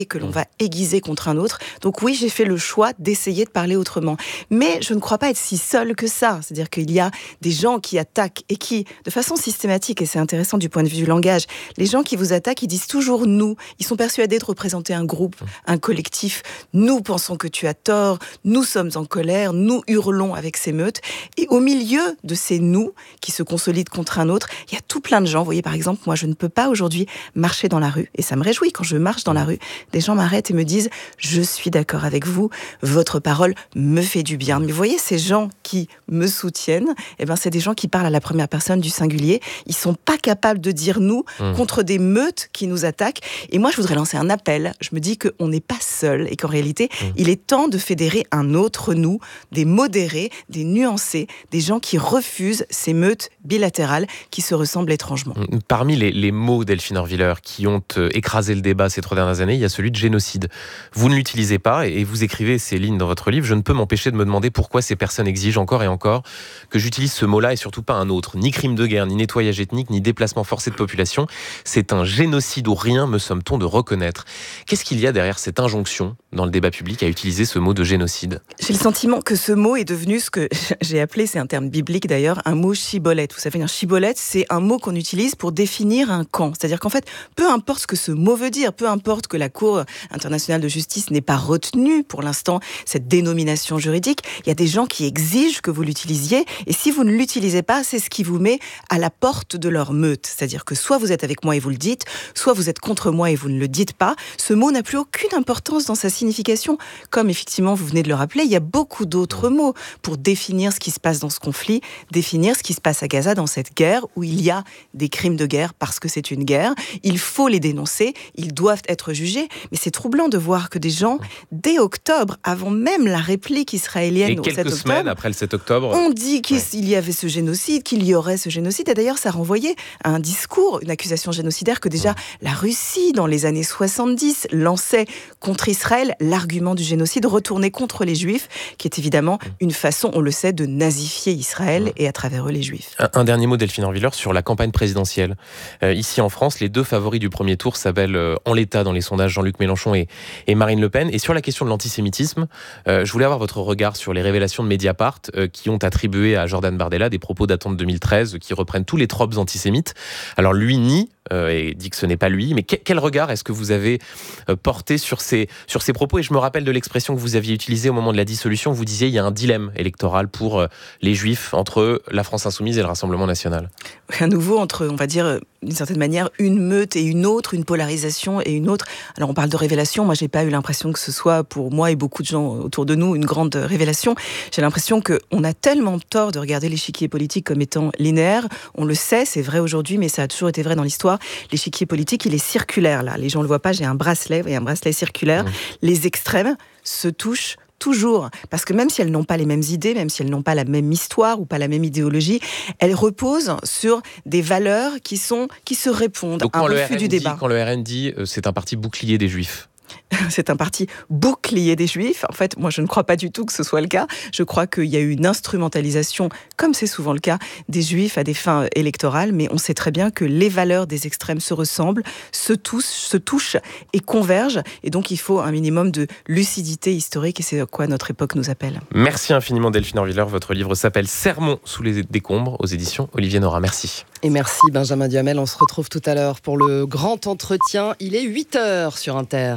que l'on va aiguiser contre un autre. Donc oui, j'ai fait le choix d'essayer de parler autrement. Mais je ne crois pas être si seule que ça. C'est-à-dire qu'il y a des gens qui attaquent et qui, de façon systématique, et c'est intéressant du point de vue du langage, les gens qui vous attaquent, ils disent toujours « nous ». Ils sont persuadés de représenter un groupe, un collectif. Nous pensons que tu as tort, nous sommes en colère, nous hurlons avec ces meutes. Et au milieu de ces « nous » qui se consolident contre un autre, il y a tout plein de gens. Vous voyez, par exemple, moi, je ne peux pas aujourd'hui marcher dans la rue. Et ça me réjouit quand je marche dans la rue. Des gens m'arrêtent et me disent « je suis d'accord avec vous, votre parole me fait du bien ». Mais vous voyez, ces gens qui me soutiennent, eh ben, c'est des gens qui parlent à la première personne du singulier. Ils sont pas capables de dire « nous » contre des meutes qui nous attaquent. Et moi, je voudrais lancer un appel. Je me dis qu'on n'est pas seul et qu'en réalité, il est temps de fédérer un autre nous, des modérés, des nuancés, des gens qui refusent ces meutes bilatérales qui se ressemblent étrangement. Parmi les mots, Delphine Orwiller, qui ont écrasé le débat ces 3 dernières années, il y a celui de génocide. Vous ne l'utilisez pas et vous écrivez ces lignes dans votre livre. Je ne peux m'empêcher de me demander pourquoi ces personnes exigent encore et encore que j'utilise ce mot-là et surtout pas un autre. Ni crime de guerre, ni nettoyage ethnique, ni déplacement forcé de population. C'est un génocide ou rien, me somme-t-on de reconnaître. Qu'est-ce qu'il y a derrière cette injonction dans le débat public à utiliser ce mot de génocide ? J'ai le sentiment que ce mot est devenu ce que j'ai appelé, c'est un terme biblique d'ailleurs, un mot chibolette. Vous savez, un chibolette, c'est un mot qu'on utilise pour définir un camp. C'est-à-dire qu'en fait, peu importe ce que ce mot veut dire, peu importe que la Cour internationale de justice n'ait pas retenu pour l'instant cette dénomination juridique, il y a des gens qui exigent que vous l'utilisiez et si vous ne l'utilisez pas, c'est ce qui vous met à la porte de leur meute. C'est-à-dire que soit vous êtes avec moi et vous le dites, soit vous êtes contre moi et vous ne le dites pas. Ce mot n'a plus aucune importance dans sa signification. Comme effectivement vous venez de le rappeler, il y a beaucoup d'autres mots pour définir ce qui se passe dans ce conflit, définir ce qui se passe à Gaza dans cette guerre où il y a des crimes de guerre parce que c'est une guerre. Il faut les dénoncer, ils doivent être jugés, mais c'est troublant de voir que des gens, dès octobre, avant même la réplique israélienne au 7 octobre... Et quelques semaines après le 7 octobre... On dit qu'il y avait ce génocide, qu'il y aurait ce génocide, et d'ailleurs ça renvoyait à un discours, une accusation génocidaire que déjà la Russie, dans les années 70, lançait contre Israël l'argument du génocide retourné contre les Juifs, qui est évidemment une façon, on le sait, de nazifier Israël et à travers eux les Juifs. Un dernier mot, Delphine Orwiller, sur la campagne présidentielle. Ici en France, les 2 favoris du premier tour s'appellent en l'état dans les sondages Jean-Luc Mélenchon et Marine Le Pen. Et sur la question de l'antisémitisme, je voulais avoir votre regard sur les révélations de Mediapart qui ont attribué à Jordan Bardella des propos datant de 2013 qui reprennent tous les tropes antisémites. Alors lui nie et dit que ce n'est pas lui, mais quel regard est-ce que vous avez porté sur ces propos ? Et je me rappelle de l'expression que vous aviez utilisée au moment de la dissolution, vous disiez il y a un dilemme électoral pour les Juifs entre la France Insoumise et le Rassemblement National. À nouveau, entre, on va dire, d'une certaine manière, une meute et une autre, une polarisation et une autre. Alors on parle de révélation, moi j'ai pas eu l'impression que ce soit pour moi et beaucoup de gens autour de nous une grande révélation. J'ai l'impression qu'on a tellement tort de regarder l'échiquier politique comme étant linéaire. On le sait, c'est vrai aujourd'hui, mais ça a toujours été vrai dans l'histoire. L'échiquier politique, il est circulaire là. Les gens le voient pas, j'ai un bracelet circulaire. Les extrêmes se touchent toujours, parce que même si elles n'ont pas les mêmes idées, même si elles n'ont pas la même histoire ou pas la même idéologie, elles reposent sur des valeurs qui se répondent. Donc, un refus du débat. Quand le RN dit c'est un parti bouclier des Juifs. C'est un parti bouclier des Juifs. En fait, moi, je ne crois pas du tout que ce soit le cas. Je crois qu'il y a eu une instrumentalisation, comme c'est souvent le cas, des Juifs à des fins électorales. Mais on sait très bien que les valeurs des extrêmes se ressemblent, se touchent et convergent. Et donc, il faut un minimum de lucidité historique. Et c'est à quoi notre époque nous appelle. Merci infiniment, Delphine Orwiller. Votre livre s'appelle Sermon sous les décombres aux éditions Olivier Nora. Merci. Et merci, Benjamin Duhamel. On se retrouve tout à l'heure pour le grand entretien. Il est 8h sur Inter.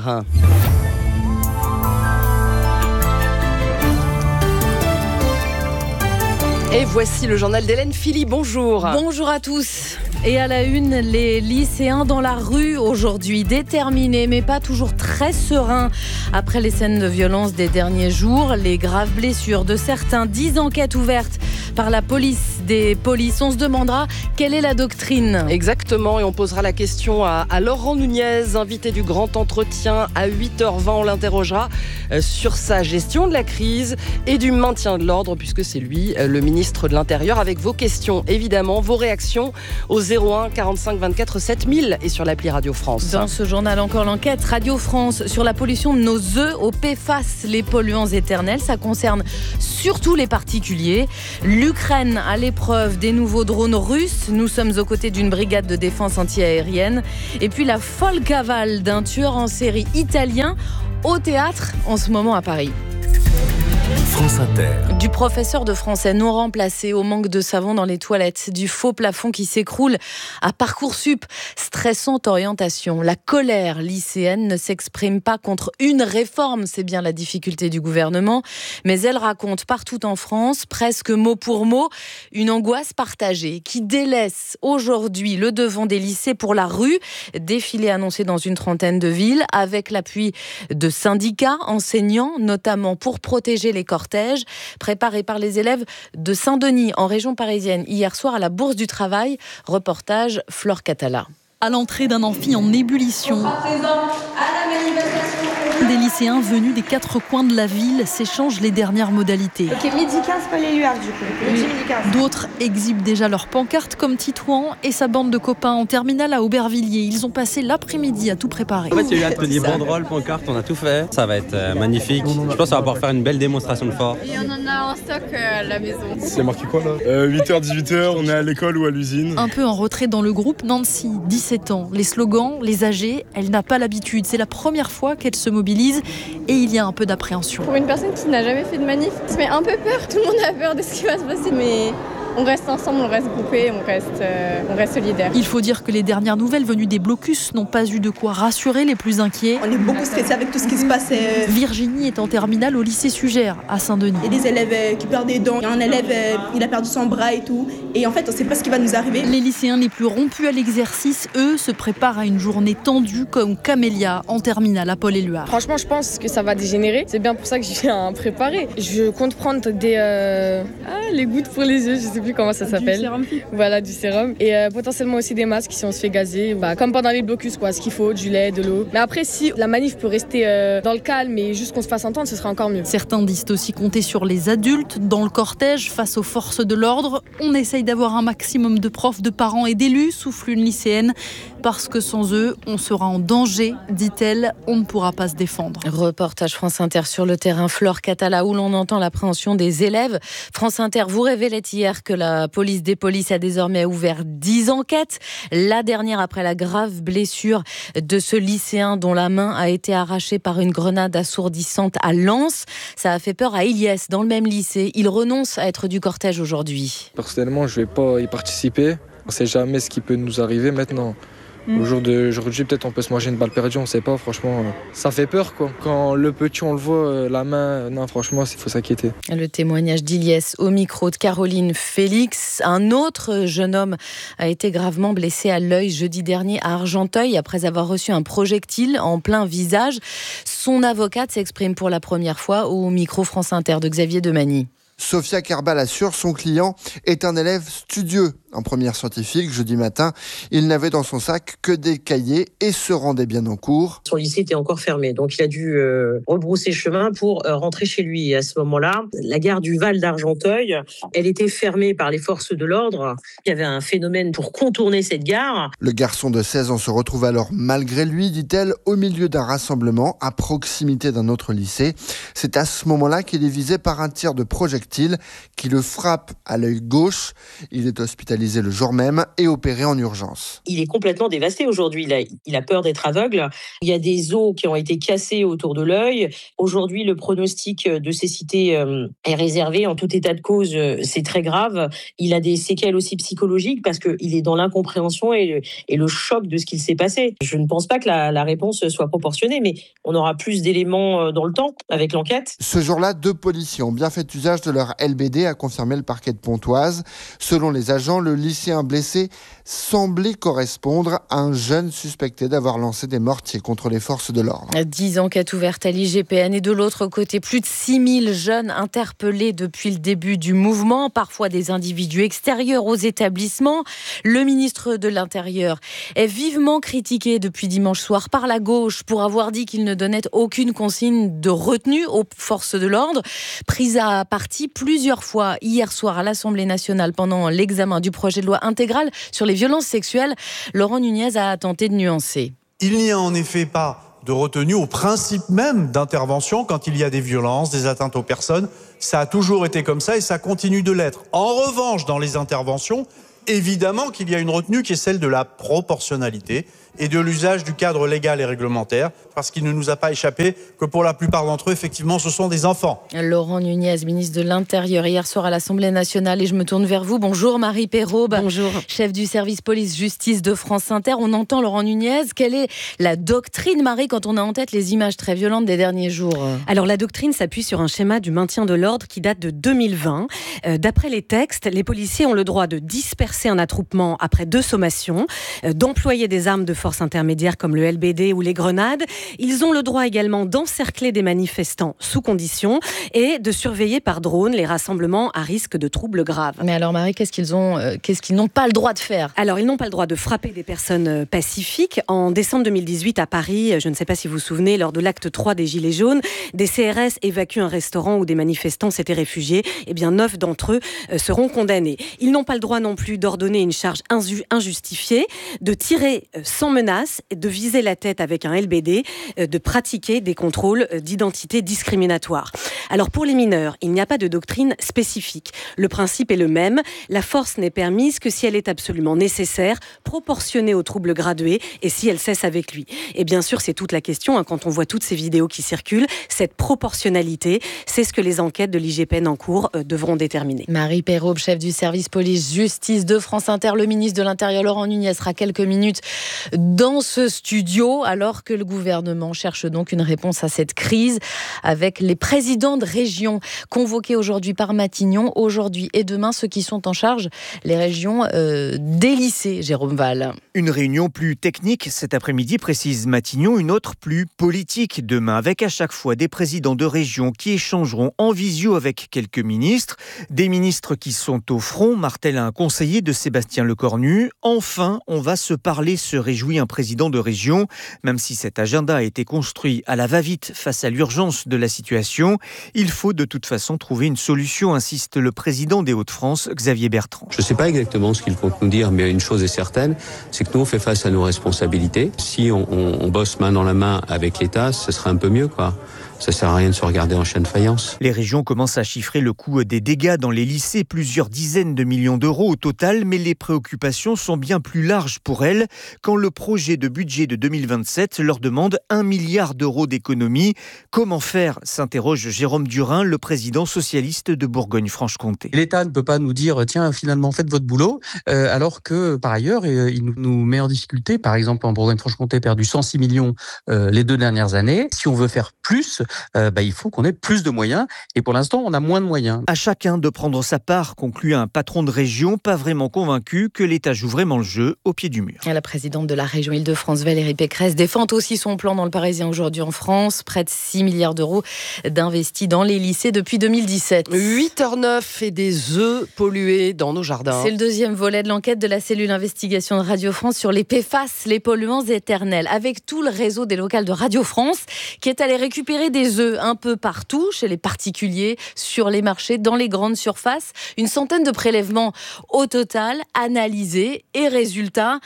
Et voici le journal d'Hélène Philly. Bonjour. Bonjour à tous. Et à la une, les lycéens dans la rue aujourd'hui, déterminés mais pas toujours très sereins. Après les scènes de violence des derniers jours, les graves blessures de certains, 10 enquêtes ouvertes par la police des polices. On se demandera quelle est la doctrine. Exactement, et on posera la question à Laurent Nunez, invité du grand entretien à 8h20. On l'interrogera sur sa gestion de la crise et du maintien de l'ordre, puisque c'est lui, le ministre ministre de l'Intérieur, avec vos questions, évidemment, vos réactions au 01 45 24 7000 et sur l'appli Radio France. Dans ce journal, encore l'enquête Radio France sur la pollution de nos œufs au PFAS, les polluants éternels. Ça concerne surtout les particuliers. L'Ukraine à l'épreuve des nouveaux drones russes. Nous sommes aux côtés d'une brigade de défense anti-aérienne. Et puis la folle cavale d'un tueur en série italien au théâtre en ce moment à Paris. France Inter. Du professeur de français non remplacé au manque de savon dans les toilettes, du faux plafond qui s'écroule à Parcoursup, stressante orientation. La colère lycéenne ne s'exprime pas contre une réforme, c'est bien la difficulté du gouvernement, mais elle raconte partout en France, presque mot pour mot, une angoisse partagée qui délaisse aujourd'hui le devant des lycées pour la rue. Défilé annoncé dans une trentaine de villes avec l'appui de syndicats enseignants, notamment pour protéger les cortèges préparés par les élèves de Saint-Denis en région parisienne hier soir à la Bourse du Travail. Reportage Flore Catala. À l'entrée d'un amphi en ébullition, des lycéens venus des 4 coins de la ville s'échangent les dernières modalités. Ok, midi 15, pas les luards du coup. Midi 15. D'autres exhibent déjà leurs pancartes comme Titouan et sa bande de copains en terminale à Aubervilliers. Ils ont passé l'après-midi à tout préparer. En fait, il y a eu atelier banderoles, pancartes, on a tout fait. Ça va être magnifique. Je pense qu'on va pouvoir faire une belle démonstration de force. Et on en a en stock à la maison. C'est marqué quoi là 8h, 18h, on est à l'école ou à l'usine. Un peu en retrait dans le groupe, Nancy, 17 ans. Les slogans, les âgés, elle n'a pas l'habitude. C'est la première fois qu'elle se mobilise et il y a un peu d'appréhension. Pour une personne qui n'a jamais fait de manif, ça fait un peu peur. Tout le monde a peur de ce qui va se passer, mais on reste ensemble, on reste groupés, on reste solidaires. Il faut dire que les dernières nouvelles venues des blocus n'ont pas eu de quoi rassurer les plus inquiets. On est beaucoup stressés avec tout ce qui se passe. Virginie est en terminale au lycée Sugère à Saint-Denis. Il y a des élèves qui perdent des dents, il y a un élève, il a perdu son bras et tout. Et en fait, on ne sait pas ce qui va nous arriver. Les lycéens les plus rompus à l'exercice, eux, se préparent à une journée tendue comme Camélia en terminale à Paul-Éluard. Franchement, je pense que ça va dégénérer. C'est bien pour ça que je viens préparer. Je compte prendre les gouttes pour les yeux, je sais plus comment ça s'appelle. Du sérum. Voilà, du sérum. Et potentiellement aussi des masques si on se fait gazer. Comme pendant les blocus, quoi. Ce qu'il faut, du lait, de l'eau. Mais après, si la manif peut rester dans le calme et juste qu'on se fasse entendre, ce sera encore mieux. Certains disent aussi compter sur les adultes dans le cortège face aux forces de l'ordre. On essaye d'avoir un maximum de profs, de parents et d'élus, souffle une lycéenne. Parce que sans eux, on sera en danger, dit-elle. On ne pourra pas se défendre. Reportage France Inter sur le terrain, Flore Catala, où l'on entend l'appréhension des élèves. France Inter vous révélait hier que la police des polices a désormais ouvert 10 enquêtes. La dernière après la grave blessure de ce lycéen dont la main a été arrachée par une grenade assourdissante à Lens. Ça a fait peur à Ilyes, dans le même lycée. Il renonce à être du cortège aujourd'hui. Personnellement, je ne vais pas y participer. On ne sait jamais ce qui peut nous arriver maintenant. Au jour d'aujourd'hui, peut-être on peut se manger une balle perdue, on ne sait pas, franchement. Ça fait peur, quoi. Quand le petit, on le voit, la main, non, franchement, il faut s'inquiéter. Le témoignage d'Ilyes au micro de Caroline Félix. Un autre jeune homme a été gravement blessé à l'œil jeudi dernier à Argenteuil après avoir reçu un projectile en plein visage. Son avocate s'exprime pour la première fois au micro France Inter de Xavier Demagny. Sophia Kerbal assure, son client est un élève studieux. En première scientifique, jeudi matin, il n'avait dans son sac que des cahiers et se rendait bien en cours. Son lycée était encore fermé, donc il a dû rebrousser chemin pour rentrer chez lui. Et à ce moment-là, la gare du Val d'Argenteuil, elle était fermée par les forces de l'ordre. Il y avait un phénomène pour contourner cette gare. Le garçon de 16 ans se retrouve alors, malgré lui, dit-elle, au milieu d'un rassemblement à proximité d'un autre lycée. C'est à ce moment-là qu'il est visé par un tir de projectile qui le frappe à l'œil gauche. Il est hospitalisé le jour même et opéré en urgence. Il est complètement dévasté aujourd'hui. Il a peur d'être aveugle. Il y a des os qui ont été cassés autour de l'œil. Aujourd'hui, le pronostic de cécité est réservé. En tout état de cause, c'est très grave. Il a des séquelles aussi psychologiques parce qu'il est dans l'incompréhension et le choc de ce qu'il s'est passé. Je ne pense pas que la réponse soit proportionnée, mais on aura plus d'éléments dans le temps avec l'enquête. Ce jour-là, 2 policiers ont bien fait usage de leur LBD, a confirmé le parquet de Pontoise. Selon les agents, le lycéen blessé semblait correspondre à un jeune suspecté d'avoir lancé des mortiers contre les forces de l'ordre. 10 enquêtes ouvertes à l'IGPN et de l'autre côté, plus de 6000 jeunes interpellés depuis le début du mouvement, parfois des individus extérieurs aux établissements. Le ministre de l'Intérieur est vivement critiqué depuis dimanche soir par la gauche pour avoir dit qu'il ne donnait aucune consigne de retenue aux forces de l'ordre. Prise à partie plusieurs fois hier soir à l'Assemblée nationale pendant l'examen du projet de loi intégral sur les violences sexuelles, Laurent Nunez a tenté de nuancer. Il n'y a en effet pas de retenue au principe même d'intervention quand il y a des violences, des atteintes aux personnes. Ça a toujours été comme ça et ça continue de l'être. En revanche, dans les interventions, évidemment qu'il y a une retenue qui est celle de la proportionnalité et de l'usage du cadre légal et réglementaire, parce qu'il ne nous a pas échappé que pour la plupart d'entre eux, effectivement, ce sont des enfants. Laurent Nunez, ministre de l'Intérieur, hier soir à l'Assemblée nationale. Et je me tourne vers vous. Bonjour Marie Perraube. Bonjour. Chef du service police-justice de France Inter. On entend Laurent Nunez. Quelle est la doctrine, Marie, quand on a en tête les images très violentes des derniers jours ? Alors la doctrine s'appuie sur un schéma du maintien de l'ordre qui date de 2020. D'après les textes, les policiers ont le droit de disperser un attroupement après 2 sommations, d'employer des armes de force intermédiaire comme le LBD ou les grenades. Ils ont le droit également d'encercler des manifestants sous condition et de surveiller par drone les rassemblements à risque de troubles graves. Mais alors Marie, qu'est-ce qu'ils n'ont pas le droit de faire ? Alors ils n'ont pas le droit de frapper des personnes pacifiques. En décembre 2018 à Paris, je ne sais pas si vous vous souvenez, lors de l'acte 3 des Gilets jaunes, des CRS évacuent un restaurant où des manifestants s'étaient réfugiés. Eh bien 9 d'entre eux seront condamnés. Ils n'ont pas le droit non plus d'ordonner une charge injustifiée, de tirer sans menace, de viser la tête avec un LBD, de pratiquer des contrôles d'identité discriminatoires. Alors pour les mineurs, il n'y a pas de doctrine spécifique. Le principe est le même. La force n'est permise que si elle est absolument nécessaire, proportionnée aux troubles gradués et si elle cesse avec lui. Et bien sûr, c'est toute la question, quand on voit toutes ces vidéos qui circulent, cette proportionnalité, c'est ce que les enquêtes de l'IGPN en cours devront déterminer. Marie Perraube, chef du service police-justice de France Inter, le ministre de l'Intérieur Laurent Nunez sera quelques minutes dans ce studio, alors que le gouvernement cherche donc une réponse à cette crise avec les présidents de régions convoqués aujourd'hui par Matignon, aujourd'hui et demain, ceux qui sont en charge, les régions des lycées, Jérôme Val. Une réunion plus technique cet après-midi, précise Matignon, une autre plus politique demain, avec à chaque fois des présidents de régions qui échangeront en visio avec quelques ministres, des ministres qui sont au front, martèle un conseiller de Sébastien Lecornu. Enfin, on va se parler, se réjouit un président de région, même si cet agenda a été construit à la va-vite face à l'urgence de la situation. Il faut de toute façon trouver une solution, insiste le président des Hauts-de-France, Xavier Bertrand. Je ne sais pas exactement ce qu'il faut nous dire, mais une chose est certaine, c'est que nous on fait face à nos responsabilités. Si on bosse main dans la main avec l'État, ce serait un peu mieux, quoi. Ça sert à rien de se regarder en chaîne de faïence. Les régions commencent à chiffrer le coût des dégâts dans les lycées, plusieurs dizaines de millions d'euros au total, mais les préoccupations sont bien plus larges pour elles quand le projet de budget de 2027 leur demande 1 milliard d'euros d'économies. Comment faire, s'interroge Jérôme Durin, le président socialiste de Bourgogne-Franche-Comté. L'État ne peut pas nous dire tiens, finalement faites votre boulot, alors que par ailleurs il nous met en difficulté. Par exemple, en Bourgogne-Franche-Comté, perdu 106 millions les 2 dernières années. Si on veut faire plus, il faut qu'on ait plus de moyens, et pour l'instant on a moins de moyens. À chacun de prendre sa part, conclut un patron de région, pas vraiment convaincu que l'État joue vraiment le jeu au pied du mur. La présidente de la région Île-de-France, Valérie Pécresse, défend aussi son plan dans le Parisien aujourd'hui en France, près de 6 milliards d'euros d'investis dans les lycées depuis 2017. 8h09 et des œufs pollués dans nos jardins. C'est le deuxième volet de l'enquête de la cellule investigation de Radio France sur les PFAS, les polluants éternels, avec tout le réseau des locales de Radio France qui est allé récupérer des œufs un peu partout, chez les particuliers, sur les marchés, dans les grandes surfaces. Une centaine de prélèvements au total, analysés. Et résultat,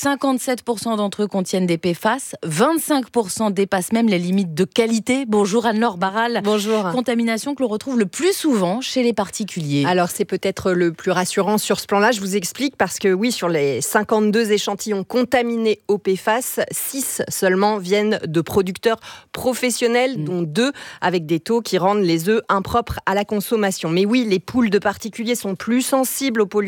57% d'entre eux contiennent des PFAS, 25% dépassent même les limites de qualité. Bonjour Anne-Laure Barral. Bonjour. Contamination que l'on retrouve le plus souvent chez les particuliers. Alors c'est peut-être le plus rassurant sur ce plan-là, je vous explique, parce que oui, sur les 52 échantillons contaminés au PFAS, 6 seulement viennent de producteurs professionnels, dont 2 avec des taux qui rendent les œufs impropres à la consommation. Mais oui, les poules de particuliers sont plus sensibles aux polluants chimiques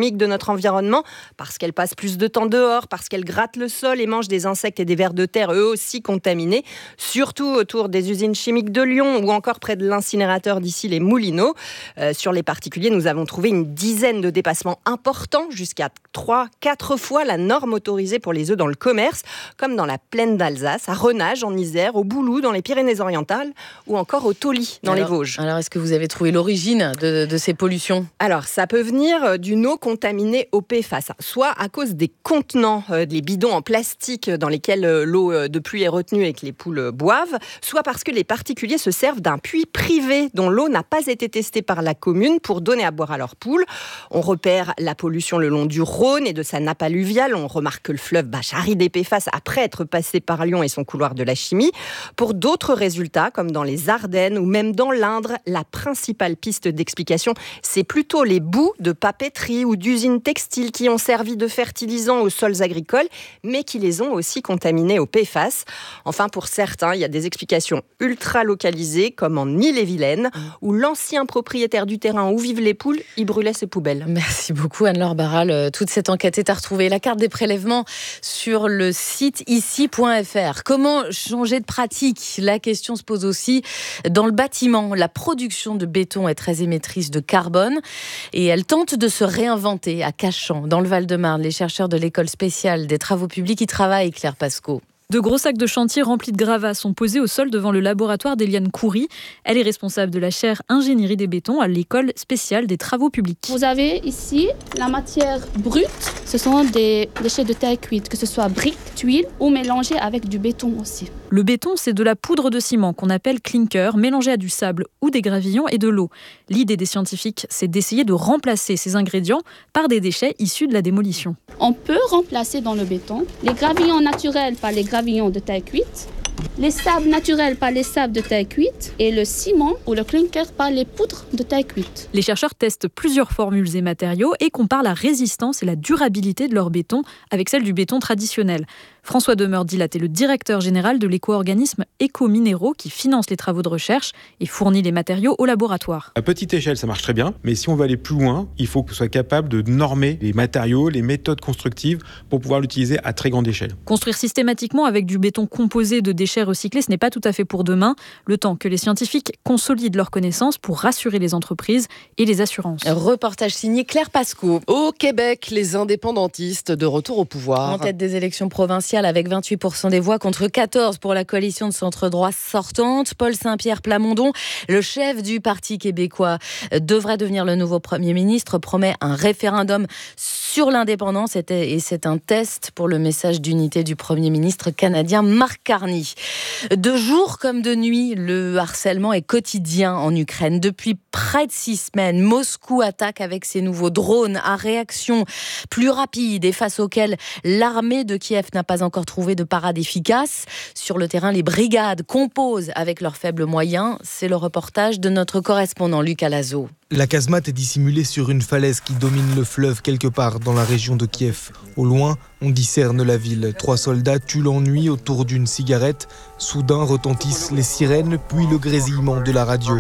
chimiques de notre environnement, parce qu'elles passent plus de temps dehors, parce qu'elles grattent le sol et mangent des insectes et des vers de terre, eux aussi contaminés, surtout autour des usines chimiques de Lyon ou encore près de l'incinérateur d'ici les Moulineaux. Sur les particuliers, nous avons trouvé une dizaine de dépassements importants, jusqu'à 3-4 fois la norme autorisée pour les œufs dans le commerce, comme dans la plaine d'Alsace, à Renage en Isère, au Boulou dans les Pyrénées-Orientales ou encore au Tauly dans les Vosges. Alors, est-ce que vous avez trouvé l'origine de ces pollutions ? Alors, ça peut venir d'une eau contaminée au PFAS, soit à cause des contenants, les bidons en plastique dans lesquels l'eau de pluie est retenue et que les poules boivent, soit parce que les particuliers se servent d'un puits privé dont l'eau n'a pas été testée par la commune pour donner à boire à leurs poules. On repère la pollution le long du Rhône et de sa nappe alluviale. On remarque que le fleuve charrie des PFAS après être passé par Lyon et son couloir de la chimie. Pour d'autres résultats, comme dans les Ardennes ou même dans l'Indre, la principale piste d'explication, c'est plutôt les boues de papeterie ou d'usines textiles qui ont servi de fertilisants aux sols agricoles, mais qui les ont aussi contaminés au PFAS. Enfin, pour certains, il y a des explications ultra localisées, comme en Ille-et-Vilaine, où l'ancien propriétaire du terrain où vivent les poules y brûlait ses poubelles. Merci beaucoup Anne-Laure Barral. Toute cette enquête est à retrouver. La carte des prélèvements sur le site ici.fr. Comment changer de pratique ? La question se pose aussi dans le bâtiment. La production de béton est très émettrice de carbone et elle tente de se réinventer à Cachan, dans le Val-de-Marne. Les chercheurs de l'école spéciale des travaux publics y travaillent, Claire Pascaud. De gros sacs de chantier remplis de gravats sont posés au sol devant le laboratoire d'Eliane Khoury. Elle est responsable de la chaire ingénierie des bétons à l'école spéciale des travaux publics. Vous avez ici la matière brute. Ce sont des déchets de terre cuite, que ce soit briques, tuiles ou mélangés avec du béton aussi. Le béton, c'est de la poudre de ciment qu'on appelle clinker, mélangée à du sable ou des gravillons et de l'eau. L'idée des scientifiques, c'est d'essayer de remplacer ces ingrédients par des déchets issus de la démolition. On peut remplacer dans le béton les gravillons naturels par les gravillons de terre cuite, les sables naturels par les sables de terre cuite et le ciment ou le clinker par les poudres de terre cuite. Les chercheurs testent plusieurs formules et matériaux et comparent la résistance et la durabilité de leur béton avec celle du béton traditionnel. François Demeure-Dilat est le directeur général de l'éco-organisme Ecominéraux qui finance les travaux de recherche et fournit les matériaux au laboratoire. À petite échelle, ça marche très bien, mais si on veut aller plus loin, il faut qu'on soit capable de normer les matériaux, les méthodes constructives pour pouvoir l'utiliser à très grande échelle. Construire systématiquement avec du béton composé de déchets recyclés, ce n'est pas tout à fait pour demain, le temps que les scientifiques consolident leurs connaissances pour rassurer les entreprises et les assurances. Reportage signé Claire Pascaud. Au Québec, les indépendantistes de retour au pouvoir. En tête des élections provinciales avec 28% des voix contre 14% pour la coalition de centre-droit sortante. Paul Saint-Pierre Plamondon, le chef du Parti québécois, devrait devenir le nouveau Premier ministre, promet un référendum sur l'indépendance et c'est un test pour le message d'unité du Premier ministre canadien Mark Carney. De jour comme de nuit, le harcèlement est quotidien en Ukraine. Depuis près de 6 semaines, Moscou attaque avec ses nouveaux drones à réaction plus rapide et face auxquels l'armée de Kiev n'a pas encore trouvé de parade efficace. Sur le terrain, les brigades composent avec leurs faibles moyens. C'est le reportage de notre correspondant Luc Alazo. La casemate est dissimulée sur une falaise qui domine le fleuve quelque part dans la région de Kiev. Au loin, on discerne la ville. 3 soldats tuent l'ennui autour d'une cigarette. Soudain retentissent les sirènes, puis le grésillement de la radio.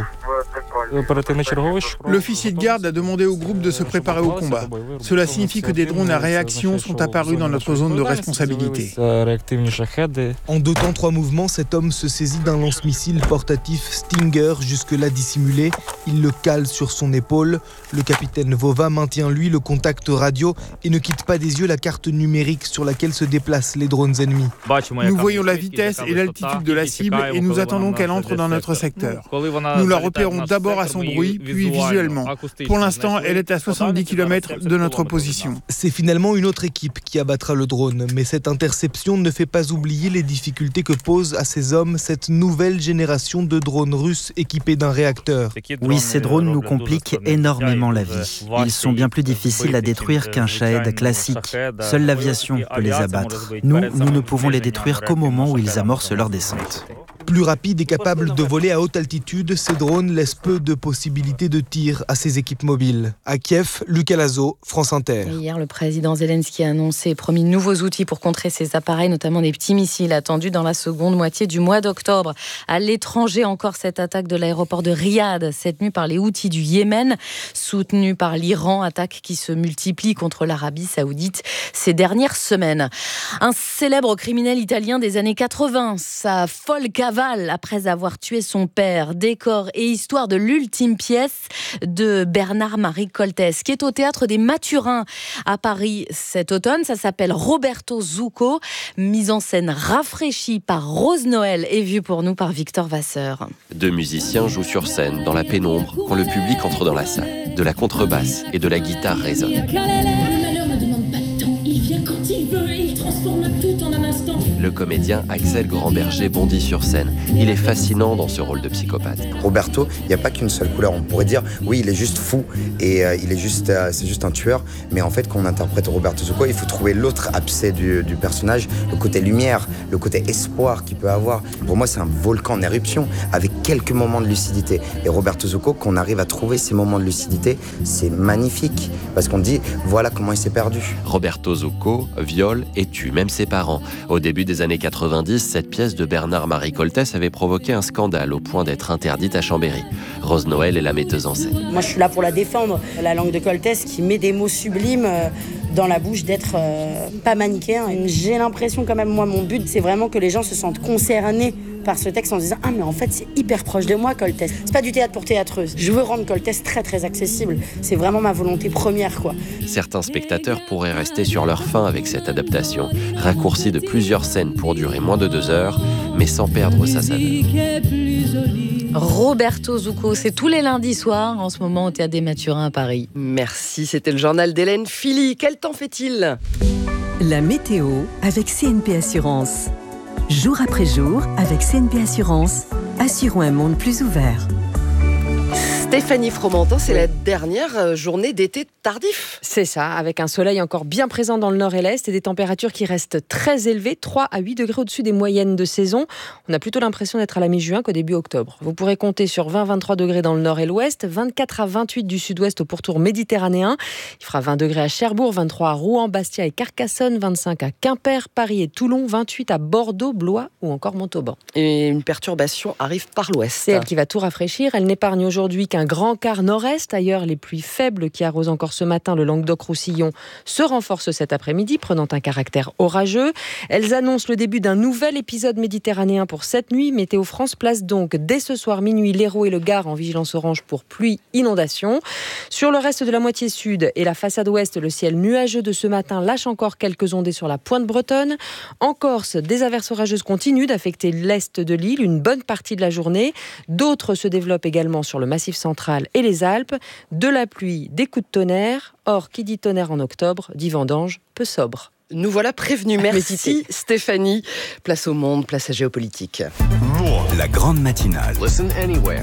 L'officier de garde a demandé au groupe de se préparer au combat. Cela signifie que des drones à réaction sont apparus dans notre zone de responsabilité. En 2 temps 3 mouvements, cet homme se saisit d'un lance-missile portatif Stinger, jusque-là dissimulé. Il le cale sur son épaule. Le capitaine Vova maintient lui le contact radio et ne quitte pas des yeux la carte numérique sur laquelle se déplacent les drones ennemis. Nous voyons la vitesse et l'altitude de la cible et nous attendons qu'elle entre dans notre secteur. Nous la repérons d'abord à son bruit, puis visuellement. Pour l'instant, elle est à 70 km de notre position. C'est finalement une autre équipe qui abattra le drone, mais cette interception ne fait pas oublier les difficultés que pose à ces hommes cette nouvelle génération de drones russes équipés d'un réacteur. Oui, ces drones nous compliquent énormément la vie. Ils sont bien plus difficiles à détruire qu'un Shahed classique. Seule l'aviation peut les abattre. Nous ne pouvons les détruire qu'au moment où ils amorcent leur descente. Plus rapide et capable de voler à haute altitude, ces drones laissent peu de possibilités de tir à ces équipes mobiles. À Kiev, Lucas Lazo, France Inter. Et hier, le président Zelensky a annoncé et promis de nouveaux outils pour contrer ces appareils, notamment des petits missiles attendus dans la seconde moitié du mois d'octobre. À l'étranger, encore cette attaque de l'aéroport de Riyad, cette nuit par les Houthis du Yémen, soutenue par l'Iran, attaque qui se multiplie contre l'Arabie Saoudite ces dernières semaines. Un célèbre criminel italien des années 80, sa folle cavale après avoir tué son père, décor et histoire de l'ultime pièce de Bernard-Marie Coltès, qui est au Théâtre des Mathurins à Paris cet automne. Ça s'appelle Roberto Zucco, mise en scène rafraîchie par Rose Noël et vue pour nous par Victor Vasseur. Deux musiciens jouent sur scène dans la pénombre quand le public entre dans la salle. De la contrebasse et de la guitare résonnent. Le malheur ne demande pas de temps, il vient quand il veut et il transforme tout en un instant. Le comédien Axel Grandberger bondit sur scène. Il est fascinant dans ce rôle de psychopathe. Roberto, il n'y a pas qu'une seule couleur. On pourrait dire, oui, il est juste fou et c'est juste un tueur. Mais en fait, quand on interprète Roberto Zucco, il faut trouver l'autre abcès du personnage, le côté lumière, le côté espoir qu'il peut avoir. Pour moi, c'est un volcan en éruption avec quelques moments de lucidité. Et Roberto Zucco, qu'on arrive à trouver ces moments de lucidité, c'est magnifique. Parce qu'on dit, voilà comment il s'est perdu. Roberto Zucco viole et tue même ses parents. Au début des années 90, cette pièce de Bernard-Marie Coltès avait provoqué un scandale au point d'être interdite à Chambéry. Rose Noël est la metteuse en scène. Moi, je suis là pour la défendre. La langue de Coltès qui met des mots sublimes dans la bouche, d'être pas manichéen. J'ai l'impression quand même, moi, mon but, c'est vraiment que les gens se sentent concernés par ce texte en se disant « Ah, mais en fait, c'est hyper proche de moi, Coltès. C'est pas du théâtre pour théâtreuses. Je veux rendre Coltès très, très accessible. C'est vraiment ma volonté première, quoi. » Certains spectateurs pourraient rester sur leur faim avec cette adaptation, raccourcie de plusieurs scènes pour durer moins de 2 heures, mais sans perdre sa saveur. Roberto Zucco, c'est tous les lundis soirs, en ce moment au Théâtre des Mathurins à Paris. Merci, c'était le journal d'Hélène Philly. Quel temps fait-il ? La météo avec CNP Assurance. Jour après jour, avec CNP Assurance, assurons un monde plus ouvert. Stéphanie Fromentin, c'est la dernière journée d'été tardif. C'est ça, avec un soleil encore bien présent dans le nord et l'est et des températures qui restent très élevées, 3 à 8 degrés au-dessus des moyennes de saison. On a plutôt l'impression d'être à la mi-juin qu'au début octobre. Vous pourrez compter sur 20-23 degrés dans le nord et l'ouest, 24 à 28 du sud-ouest au pourtour méditerranéen. Il fera 20 degrés à Cherbourg, 23 à Rouen, Bastia et Carcassonne, 25 à Quimper, Paris et Toulon, 28 à Bordeaux, Blois ou encore Montauban. Et une perturbation arrive par l'ouest. C'est elle qui va tout rafraîchir. Elle n'épargne aujourd'hui qu'un grand quart nord-est. Ailleurs, les pluies faibles qui arrosent encore ce matin le Languedoc-Roussillon se renforcent cet après-midi, prenant un caractère orageux. Elles annoncent le début d'un nouvel épisode méditerranéen pour cette nuit. Météo France place donc dès ce soir minuit l'Hérault et le Gard en vigilance orange pour pluie, inondation. Sur le reste de la moitié sud et la façade ouest, le ciel nuageux de ce matin lâche encore quelques ondées sur la pointe bretonne. En Corse, des averses orageuses continuent d'affecter l'est de l'île une bonne partie de la journée. D'autres se développent également sur le Massif central et les Alpes. De la pluie, des coups de tonnerre. Or, qui dit tonnerre en octobre, dit vendange peu sobre. Nous voilà prévenus. Merci Stéphanie. Place au monde, place à géopolitique. La grande matinale. Listen anywhere.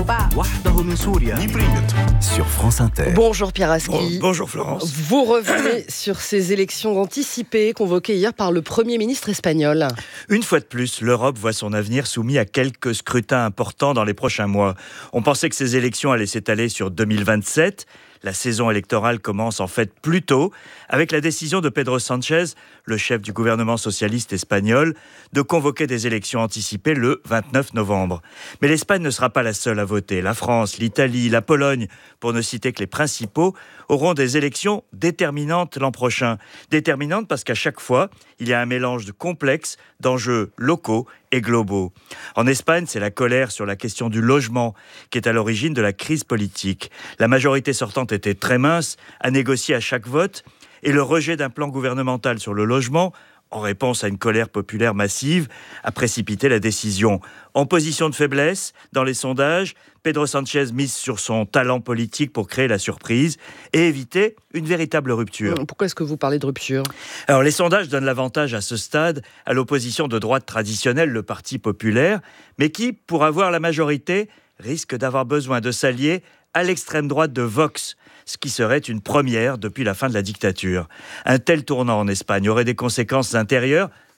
Sur France Inter. Bonjour Pierre Aski. Bonjour Florence. Vous revenez sur ces élections anticipées convoquées hier par le Premier ministre espagnol. Une fois de plus, l'Europe voit son avenir soumis à quelques scrutins importants dans les prochains mois. On pensait que ces élections allaient s'étaler sur 2027. La saison électorale commence en fait plus tôt, avec la décision de Pedro Sánchez, le chef du gouvernement socialiste espagnol, de convoquer des élections anticipées le 29 novembre. Mais l'Espagne ne sera pas la seule à voter. La France, l'Italie, la Pologne, pour ne citer que les principaux, auront des élections déterminantes l'an prochain. Déterminantes parce qu'à chaque fois, il y a un mélange de complexes, d'enjeux locaux et globaux. En Espagne, c'est la colère sur la question du logement qui est à l'origine de la crise politique. La majorité sortante était très mince, à négocier à chaque vote, et le rejet d'un plan gouvernemental sur le logement, en réponse à une colère populaire massive, a précipité la décision. En position de faiblesse, dans les sondages, Pedro Sánchez mise sur son talent politique pour créer la surprise et éviter une véritable rupture. Pourquoi est-ce que vous parlez de rupture ? Alors, les sondages donnent l'avantage à ce stade à l'opposition de droite traditionnelle, le Parti populaire, mais qui, pour avoir la majorité, risque d'avoir besoin de s'allier à l'extrême droite de Vox, ce qui serait une première depuis la fin de la dictature. Un tel tournant en Espagne aurait des conséquences intérieures,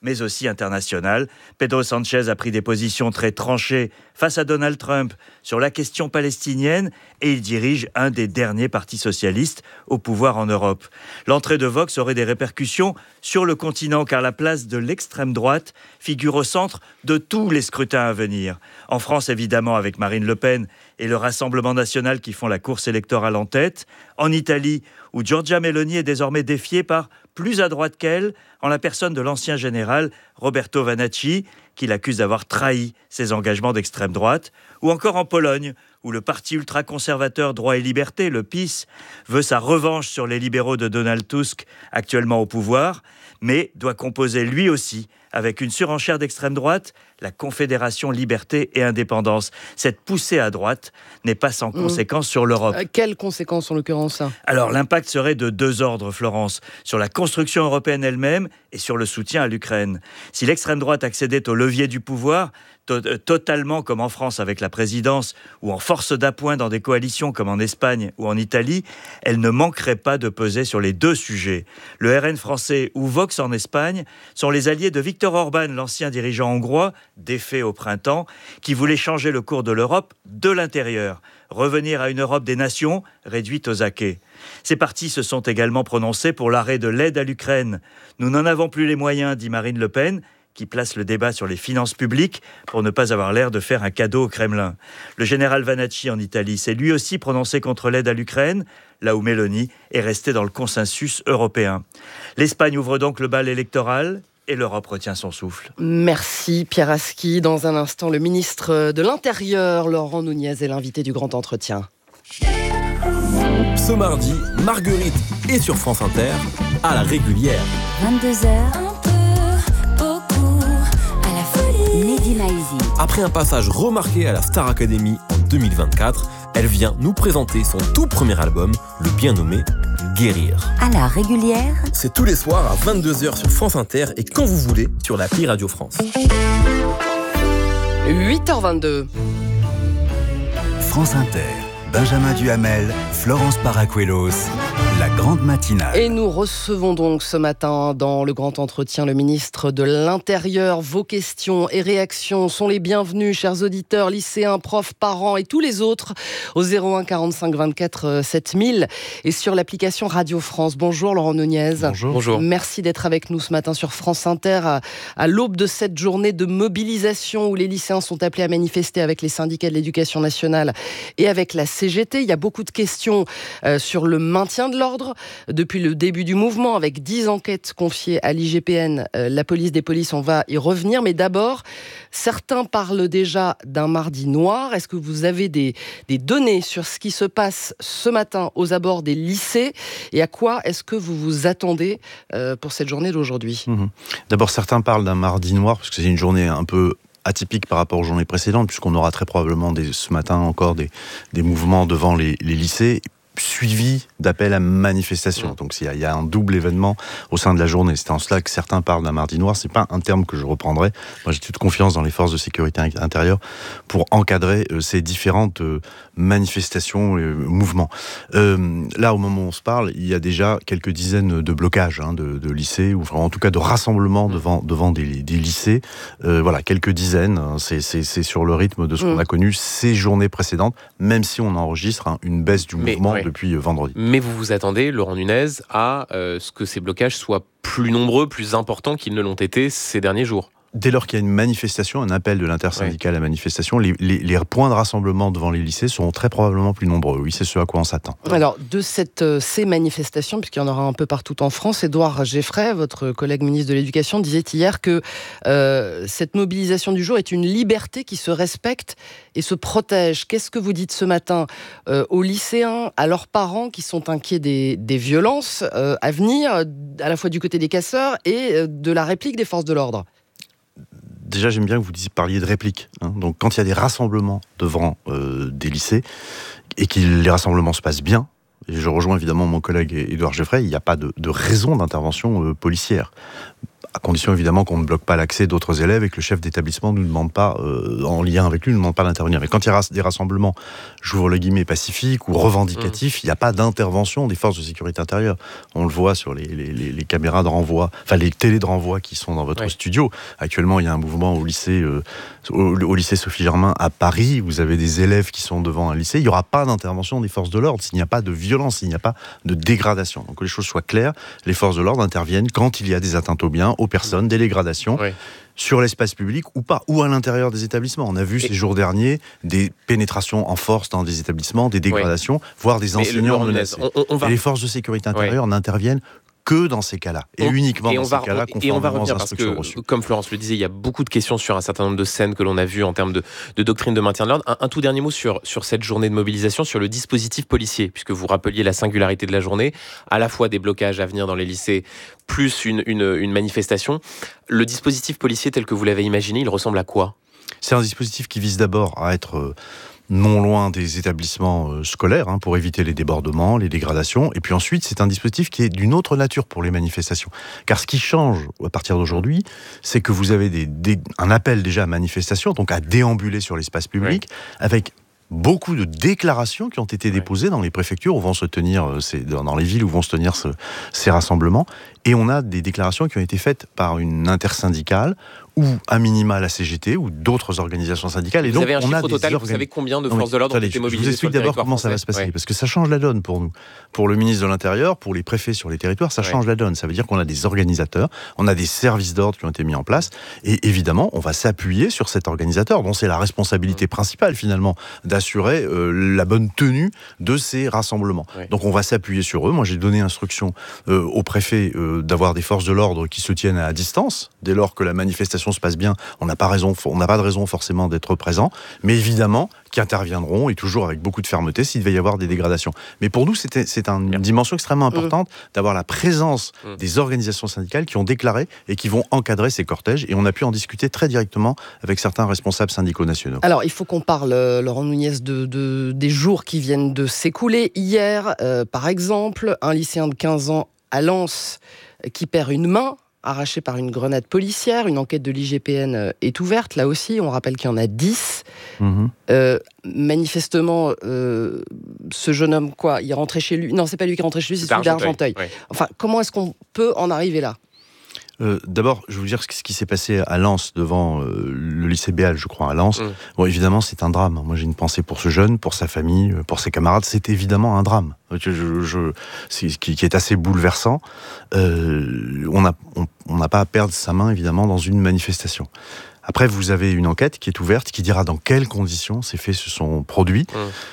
mais aussi internationales. Pedro Sanchez a pris des positions très tranchées face à Donald Trump sur la question palestinienne et il dirige un des derniers partis socialistes au pouvoir en Europe. L'entrée de Vox aurait des répercussions sur le continent car la place de l'extrême droite figure au centre de tous les scrutins à venir. En France, évidemment, avec Marine Le Pen et le Rassemblement national qui font la course électorale en tête. En Italie, où Giorgia Meloni est désormais défiée par plus à droite qu'elle, en la personne de l'ancien général Roberto Vanacci, qui l'accuse d'avoir trahi ses engagements d'extrême droite. Ou encore en Pologne, où le parti ultra-conservateur Droit et Liberté, le PiS, veut sa revanche sur les libéraux de Donald Tusk, actuellement au pouvoir, mais doit composer lui aussi avec une surenchère d'extrême droite, la Confédération Liberté et Indépendance. Cette poussée à droite n'est pas sans conséquences sur l'Europe. Quelles conséquences en l'occurrence ? Alors l'impact serait de deux ordres, Florence, sur la construction européenne elle-même et sur le soutien à l'Ukraine. Si l'extrême droite accédait au levier du pouvoir, totalement comme en France avec la présidence ou en force d'appoint dans des coalitions comme en Espagne ou en Italie, elle ne manquerait pas de peser sur les deux sujets. Le RN français ou Vox en Espagne sont les alliés de Viktor Orban, l'ancien dirigeant hongrois, défait au printemps, qui voulait changer le cours de l'Europe de l'intérieur, revenir à une Europe des nations réduite aux acquêts. Ces partis se sont également prononcés pour l'arrêt de l'aide à l'Ukraine. Nous n'en avons plus les moyens, dit Marine Le Pen, qui place le débat sur les finances publiques pour ne pas avoir l'air de faire un cadeau au Kremlin. Le général Vanacci en Italie s'est lui aussi prononcé contre l'aide à l'Ukraine, là où Meloni est restée dans le consensus européen. L'Espagne ouvre donc le bal électoral et l'Europe retient son souffle. Merci Pierre Aski. Dans un instant, le ministre de l'Intérieur, Laurent Nunez, est l'invité du Grand Entretien. Ce mardi, Marguerite est sur France Inter, à la régulière. 22h. Après un passage remarqué à la Star Academy en 2024, elle vient nous présenter son tout premier album, le bien nommé Guérir. À la régulière. C'est tous les soirs à 22h sur France Inter et quand vous voulez sur l'appli Radio France. 8h22. France Inter. Benjamin Duhamel, Florence Paracuelos, la grande matinale. Et nous recevons donc ce matin dans le grand entretien le ministre de l'Intérieur. Vos questions et réactions sont les bienvenues, chers auditeurs, lycéens, profs, parents et tous les autres au 01 45 24 7000 et sur l'application Radio France. Bonjour Laurent Nunez. Bonjour. Merci d'être avec nous ce matin sur France Inter à l'aube de cette journée de mobilisation où les lycéens sont appelés à manifester avec les syndicats de l'éducation nationale et avec la CGT. Il y a beaucoup de questions sur le maintien de l'ordre depuis le début du mouvement, avec 10 enquêtes confiées à l'IGPN, la police des polices, on va y revenir. Mais d'abord, certains parlent déjà d'un mardi noir. Est-ce que vous avez des données sur ce qui se passe ce matin aux abords des lycées et à quoi est-ce que vous vous attendez pour cette journée d'aujourd'hui ? D'abord, certains parlent d'un mardi noir, parce que c'est une journée un peu atypique par rapport aux journées précédentes, puisqu'on aura très probablement ce matin encore des mouvements devant les lycées, suivi d'appels à manifestation. Donc il y a un double événement au sein de la journée. C'est en cela que certains parlent d'un mardi noir. C'est pas un terme que je reprendrai. Moi, j'ai toute confiance dans les forces de sécurité intérieure pour encadrer ces différentes manifestations et mouvements. Là, au moment où on se parle, il y a déjà quelques dizaines de blocages de lycées, ou en tout cas de rassemblements devant des lycées. Voilà, quelques dizaines. C'est sur le rythme de ce qu'on a connu ces journées précédentes, même si on enregistre une baisse du mouvement depuis vendredi. Mais vous vous attendez, Laurent Nunez, à ce que ces blocages soient plus nombreux, plus importants qu'ils ne l'ont été ces derniers jours. Dès lors qu'il y a une manifestation, un appel de l'intersyndicale à manifestation, les points de rassemblement devant les lycées seront très probablement plus nombreux. Oui, c'est ce à quoi on s'attend. Alors, de ces manifestations, puisqu'il y en aura un peu partout en France, Édouard Geffray, votre collègue ministre de l'Éducation, disait hier que cette mobilisation du jour est une liberté qui se respecte et se protège. Qu'est-ce que vous dites ce matin aux lycéens, à leurs parents qui sont inquiets des violences à venir, à la fois du côté des casseurs et de la réplique des forces de l'ordre ? Déjà, j'aime bien que vous parliez de réplique. Donc, quand il y a des rassemblements devant des lycées et que les rassemblements se passent bien, et je rejoins évidemment mon collègue Édouard Geffray, il n'y a pas de raison d'intervention policière. à condition évidemment qu'on ne bloque pas l'accès d'autres élèves et que le chef d'établissement ne nous demande pas, en lien avec lui, ne demande pas d'intervenir. Mais quand il y a des rassemblements, j'ouvre le guillemets, pacifiques ou revendicatifs, il n'y a pas d'intervention des forces de sécurité intérieure. On le voit sur les caméras de renvoi, enfin les télés de renvoi qui sont dans votre studio. Actuellement, il y a un mouvement au lycée Sophie Germain à Paris. Vous avez des élèves qui sont devant un lycée. Il n'y aura pas d'intervention des forces de l'ordre s'il n'y a pas de violence, s'il n'y a pas de dégradation. Donc que les choses soient claires, les forces de l'ordre interviennent quand il y a des atteintes aux biens, aux personnes, des dégradations. Sur l'espace public ou pas, ou à l'intérieur des établissements. On a vu ces jours derniers des pénétrations en force dans des établissements, des dégradations, voire des enseignants menacés. Et les forces de sécurité intérieure n'interviennent que dans ces cas-là, et uniquement dans ces cas-là, conformément aux instructions reçues. Comme Florence le disait, il y a beaucoup de questions sur un certain nombre de scènes que l'on a vues en termes de doctrine de maintien de l'ordre. Un tout dernier mot sur cette journée de mobilisation, sur le dispositif policier, puisque vous rappeliez la singularité de la journée, à la fois des blocages à venir dans les lycées, plus une manifestation. Le dispositif policier tel que vous l'avez imaginé, il ressemble à quoi ? C'est un dispositif qui vise d'abord à être non loin des établissements scolaires, pour éviter les débordements, les dégradations. Et puis ensuite, c'est un dispositif qui est d'une autre nature pour les manifestations. Car ce qui change à partir d'aujourd'hui, c'est que vous avez un appel déjà à manifestation, donc à déambuler sur l'espace public, avec beaucoup de déclarations qui ont été déposées dans les préfectures où vont se tenir, dans les villes où vont se tenir ces rassemblements. Et on a des déclarations qui ont été faites par une intersyndicale ou à minima la CGT ou d'autres organisations syndicales. Et vous donc, avez un chiffre total, vous savez combien de forces de l'ordre ont été mobilisées? Je vous explique d'abord comment ça va se passer, parce que ça change la donne pour nous. Pour le ministre de l'Intérieur, pour les préfets sur les territoires, ça change la donne. Ça veut dire qu'on a des organisateurs, on a des services d'ordre qui ont été mis en place, et évidemment, on va s'appuyer sur cet organisateur, dont c'est la responsabilité principale finalement, d'assurer la bonne tenue de ces rassemblements. Donc on va s'appuyer sur eux. Moi j'ai donné instruction au préfet d'avoir des forces de l'ordre qui se tiennent à distance, dès lors que la manifestation se passe bien, on n'a pas de raison forcément d'être présent, mais évidemment qui interviendront, et toujours avec beaucoup de fermeté s'il devait y avoir des dégradations. Mais pour nous, c'est une dimension extrêmement importante d'avoir la présence des organisations syndicales qui ont déclaré et qui vont encadrer ces cortèges, et on a pu en discuter très directement avec certains responsables syndicaux nationaux. Alors, il faut qu'on parle, Laurent Nunez, des jours qui viennent de s'écouler. Hier, par exemple, un lycéen de 15 ans à Lens qui perd une main, arraché par une grenade policière. Une enquête de l'IGPN est ouverte. Là aussi, on rappelle qu'il y en a 10. Manifestement, ce jeune homme, il rentrait chez lui. Non, c'est pas lui qui rentrait chez lui, c'est celui d'Argenteuil. Enfin, comment est-ce qu'on peut en arriver là ? D'abord, je vais vous dire ce qui s'est passé à Lens, devant le lycée Béal, je crois, à Lens. Bon, évidemment, c'est un drame. Moi, j'ai une pensée pour ce jeune, pour sa famille, pour ses camarades. C'est évidemment un drame qui est assez bouleversant. On n'a pas à perdre sa main, évidemment, dans une manifestation. Après, vous avez une enquête qui est ouverte, qui dira dans quelles conditions ces faits se sont produits.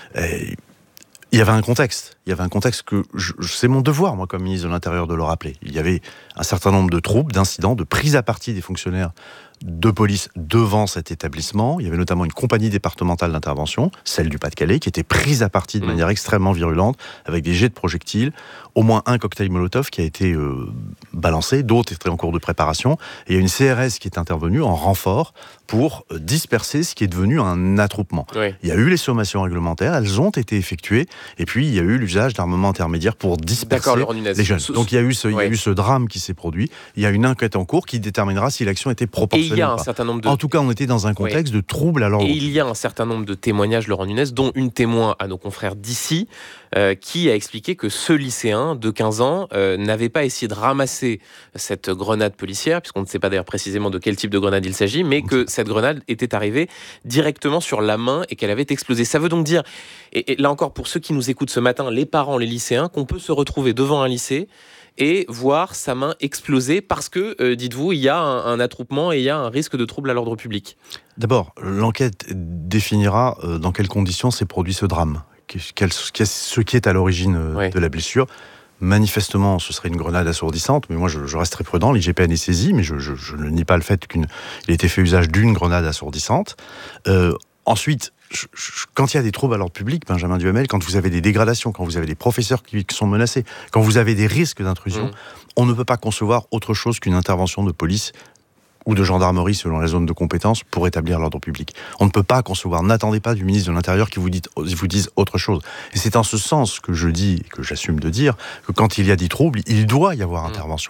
Il y avait un contexte que c'est mon devoir, moi, comme ministre de l'Intérieur, de le rappeler. Il y avait un certain nombre de troubles, d'incidents, de prises à partie des fonctionnaires de police devant cet établissement. Il y avait notamment une compagnie départementale d'intervention, celle du Pas-de-Calais, qui était prise à partie de manière extrêmement virulente, avec des jets de projectiles, au moins un cocktail Molotov qui a été balancé, d'autres étaient en cours de préparation, et il y a une CRS qui est intervenue en renfort pour disperser ce qui est devenu un attroupement. Il y a eu les sommations réglementaires, elles ont été effectuées, et puis il y a eu l'usage d'armements intermédiaires pour disperser les jeunes. Donc il y a eu ce drame qui s'est produit, il y a une enquête en cours qui déterminera si l'action était proportionnelle. En tout cas, on était dans un contexte de trouble à l'ordre. Et il y a un certain nombre de témoignages, Laurent Nunez, dont une témoin à nos confrères d'ici, qui a expliqué que ce lycéen de 15 ans n'avait pas essayé de ramasser cette grenade policière, puisqu'on ne sait pas d'ailleurs précisément de quel type de grenade il s'agit, mais que cette grenade était arrivée directement sur la main et qu'elle avait explosé. Ça veut donc dire, et là encore pour ceux qui nous écoutent ce matin, les parents, les lycéens, qu'on peut se retrouver devant un lycée et voir sa main exploser parce que, dites-vous, il y a un attroupement et il y a un risque de trouble à l'ordre public. D'abord, l'enquête définira dans quelles conditions s'est produit ce drame, ce qui est à l'origine de la blessure. Manifestement, ce serait une grenade assourdissante, mais moi je reste très prudent. L'IGPN est saisi, mais je ne nie pas le fait qu'il ait été fait usage d'une grenade assourdissante. Ensuite, quand il y a des troubles à l'ordre public, Benjamin Duhamel, quand vous avez des dégradations, quand vous avez des professeurs qui sont menacés, quand vous avez des risques d'intrusion, on ne peut pas concevoir autre chose qu'une intervention de police ou de gendarmerie selon la zone de compétence pour établir l'ordre public. On ne peut pas concevoir, n'attendez pas du ministre de l'Intérieur qui vous dise autre chose. Et c'est en ce sens que je dis, que j'assume de dire, que quand il y a des troubles, il doit y avoir intervention.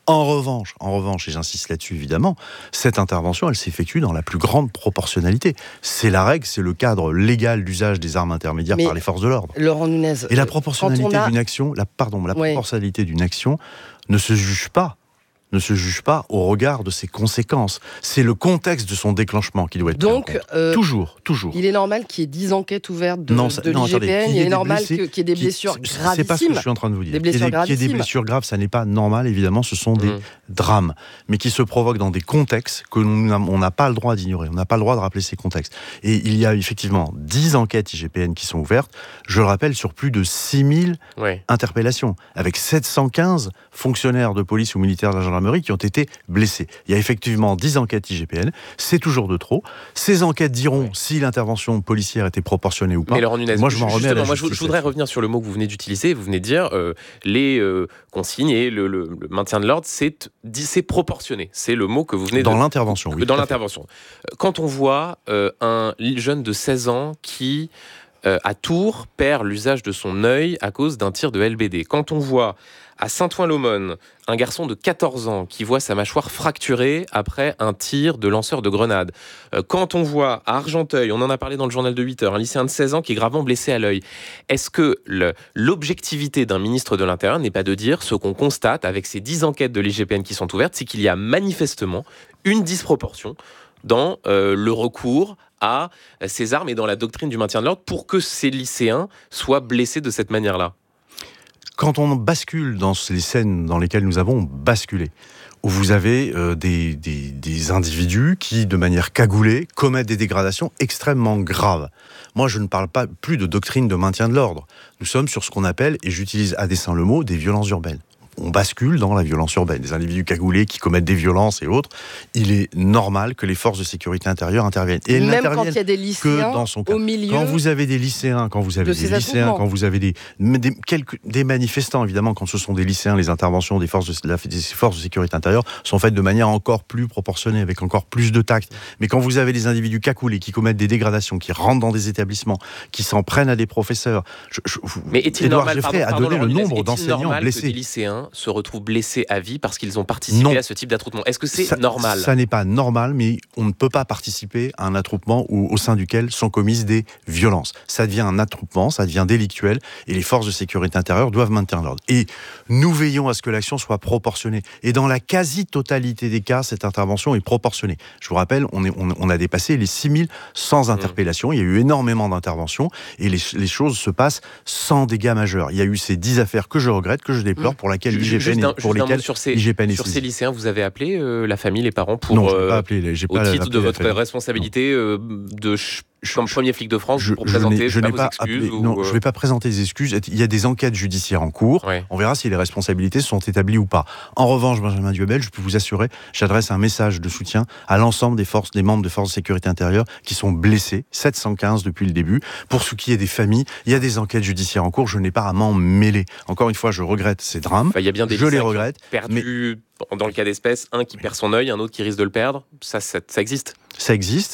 En revanche, et j'insiste là-dessus évidemment, cette intervention, elle s'effectue dans la plus grande proportionnalité. C'est la règle, c'est le cadre légal d'usage des armes intermédiaires par les forces de l'ordre. Laurent Nunez. Et la proportionnalité d'une action, proportionnalité d'une action ne se juge pas au regard de ses conséquences. C'est le contexte de son déclenchement qui doit être pris en compte. Toujours. Il est normal qu'il y ait 10 enquêtes ouvertes de l'IGPN, il est normal qu'il y ait des blessures gravissimes. C'est pas ce que je suis en train de vous dire. Qu'il y ait des blessures graves, ça n'est pas normal, évidemment, ce sont des drames, mais qui se provoquent dans des contextes que on n'a pas le droit d'ignorer, on n'a pas le droit de rappeler ces contextes. Et il y a effectivement 10 enquêtes IGPN qui sont ouvertes, je le rappelle, sur plus de 6000 interpellations, avec 715 fonctionnaires de police ou militaires de la gendarmerie qui ont été blessés. Il y a effectivement 10 enquêtes IGPN, c'est toujours de trop. Ces enquêtes diront si l'intervention policière était proportionnée ou pas. Mais Laurent Nunez, moi je m'en remets à la justice. Je voudrais revenir sur le mot que vous venez d'utiliser. Vous venez de dire les consignes et le maintien de l'ordre, c'est proportionné. C'est le mot que vous venez dans l'intervention, oui. Dans l'intervention. Quand on voit un jeune de 16 ans qui à Tours perd l'usage de son œil à cause d'un tir de LBD. Quand on voit à Saint-Ouen-l'Aumône un garçon de 14 ans qui voit sa mâchoire fracturée après un tir de lanceur de grenade. Quand on voit à Argenteuil, on en a parlé dans le journal de 8 heures, un lycéen de 16 ans qui est gravement blessé à l'œil. Est-ce que l'objectivité d'un ministre de l'Intérieur n'est pas de dire ce qu'on constate avec ces 10 enquêtes de l'IGPN qui sont ouvertes, c'est qu'il y a manifestement une disproportion dans le recours à ces armes et dans la doctrine du maintien de l'ordre pour que ces lycéens soient blessés de cette manière-là? Quand on bascule dans les scènes dans lesquelles nous avons basculé, où vous avez des individus qui, de manière cagoulée, commettent des dégradations extrêmement graves. Moi, je ne parle pas plus de doctrine de maintien de l'ordre. Nous sommes sur ce qu'on appelle, et j'utilise à dessein le mot, des violences urbaines. On bascule dans la violence urbaine. Des individus cagoulés qui commettent des violences et autres. Il est normal que les forces de sécurité intérieure interviennent. Et elles même n'interviennent quand il y a des lycéens que dans son cas. au milieu. Quand vous avez des lycéens, quand vous avez des manifestants, évidemment, quand ce sont des lycéens, les interventions des forces de sécurité intérieure sont faites de manière encore plus proportionnée, avec encore plus de tact. Mais quand vous avez des individus cagoulés qui commettent des dégradations, qui rentrent dans des établissements, qui s'en prennent à des professeurs. Mais est-il Édouard normal, Geffray a donné le nombre d'enseignants blessés. Que des lycéens se retrouvent blessés à vie parce qu'ils ont participé à ce type d'attroupement? Est-ce que c'est normal? Ça n'est pas normal, mais on ne peut pas participer à un attroupement au sein duquel sont commises des violences. Ça devient un attroupement, ça devient délictuel, et les forces de sécurité intérieure doivent maintenir l'ordre. Et nous veillons à ce que l'action soit proportionnée. Et dans la quasi-totalité des cas, cette intervention est proportionnée. Je vous rappelle, on a dépassé les 6100 interpellations, il y a eu énormément d'interventions, et les choses se passent sans dégâts majeurs. Il y a eu ces 10 affaires que je regrette, que je déplore, pour lesquelles l'IGPN sur ces lycéens, vous avez appelé la famille, les parents pour non, je n'ai pas appelé, au titre de votre responsabilité comme premier flic de France pour présenter vos excuses Non, je ne vais pas présenter des excuses. Il y a des enquêtes judiciaires en cours. Ouais. On verra si les responsabilités sont établies ou pas. En revanche, Benjamin Duhamel, je peux vous assurer, j'adresse un message de soutien à l'ensemble des membres de forces de sécurité intérieure qui sont blessés, 715 depuis le début. Pour ce qui est des familles, il y a des enquêtes judiciaires en cours. Je n'ai pas à m'en mêler. Encore une fois, je regrette ces drames. Il y a bien des je les regrette. Perdus dans le cas d'espèce, un qui perd son œil, un autre qui risque de le perdre. Ça existe. Ça existe,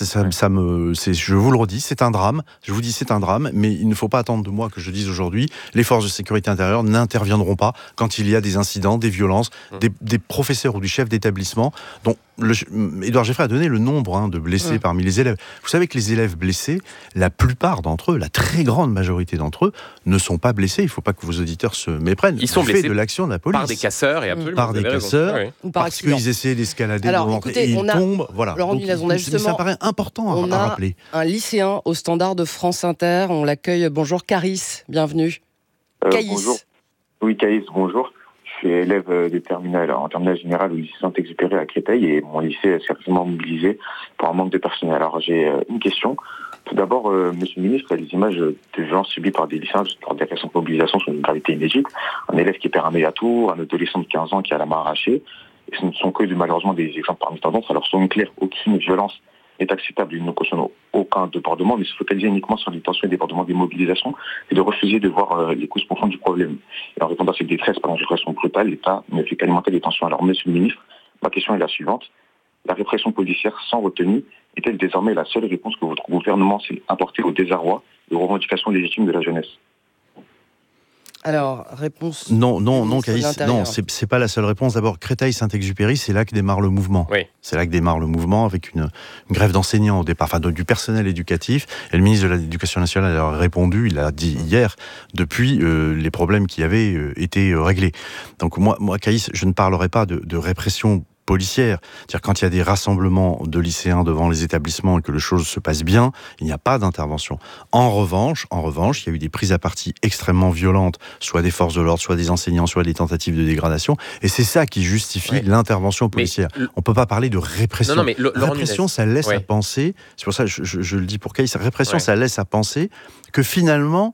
je vous le redis, c'est un drame. Je vous dis, c'est un drame, mais il ne faut pas attendre de moi que je dise aujourd'hui, les forces de sécurité intérieure n'interviendront pas quand il y a des incidents, des violences, des professeurs ou du chef d'établissement dont Édouard Geffray a donné le nombre de blessés parmi les élèves. Vous savez que les élèves blessés, la plupart d'entre eux, la très grande majorité d'entre eux, ne sont pas blessés. Il ne faut pas que vos auditeurs se méprennent. Ils sont blessés de l'action de la police. Par des casseurs, et absolument. Par des casseurs, parce qu'ils essaient d'escalader et ils tombent. Voilà. Laurent Nunez, on a justement, ça paraît important à rappeler. Un lycéen au standard de France Inter. On l'accueille. Bonjour Caris, bienvenue. Caïs. Bonjour. Oui, Caïs, bonjour. Je suis élève de terminale, en terminale générale au lycée Saint-Exupéry à Créteil, et mon lycée est sérieusement mobilisé pour un manque de personnel. Alors j'ai une question. Tout d'abord, Monsieur le ministre, les images de violences subies par des lycéens lors des récentes mobilisations sont d'une gravité inédite. Un élève qui perd un œil à Tours, un adolescent de 15 ans qui a la main arrachée. Et ce ne sont que malheureusement des exemples parmi tant d'autres. Alors soyons clairs, aucune violence n'est acceptable, il ne cautionne aucun débordement, mais se focaliser uniquement sur les tensions et débordements des mobilisations et de refuser de voir les causes profondes du problème. Et en répondant à cette détresse par une répression brutale, l'État ne fait qu'alimenter les tensions. Alors, Monsieur le ministre, ma question est la suivante. La répression policière sans retenue est-elle désormais la seule réponse que votre gouvernement s'est apportée au désarroi et aux revendications légitimes de la jeunesse ? Alors, réponse... Non, Caïs, non, c'est pas la seule réponse. D'abord, Créteil-Saint-Exupéry, c'est là que démarre le mouvement. Oui. C'est là que démarre le mouvement avec une grève d'enseignants au départ, enfin du personnel éducatif. Et le ministre de l'Éducation nationale a répondu, il a dit hier, depuis les problèmes qui avaient été réglés. Donc moi, Caïs, je ne parlerai pas de répression policière. C'est-à-dire quand il y a des rassemblements de lycéens devant les établissements et que les choses se passent bien, il n'y a pas d'intervention. En revanche, il y a eu des prises à partie extrêmement violentes, soit des forces de l'ordre, soit des enseignants, soit des tentatives de dégradation. Et c'est ça qui justifie l'intervention policière. On ne peut pas parler de répression. Répression, ça laisse à penser, c'est pour ça que je le dis pour Caïs, répression, ça laisse à penser que finalement,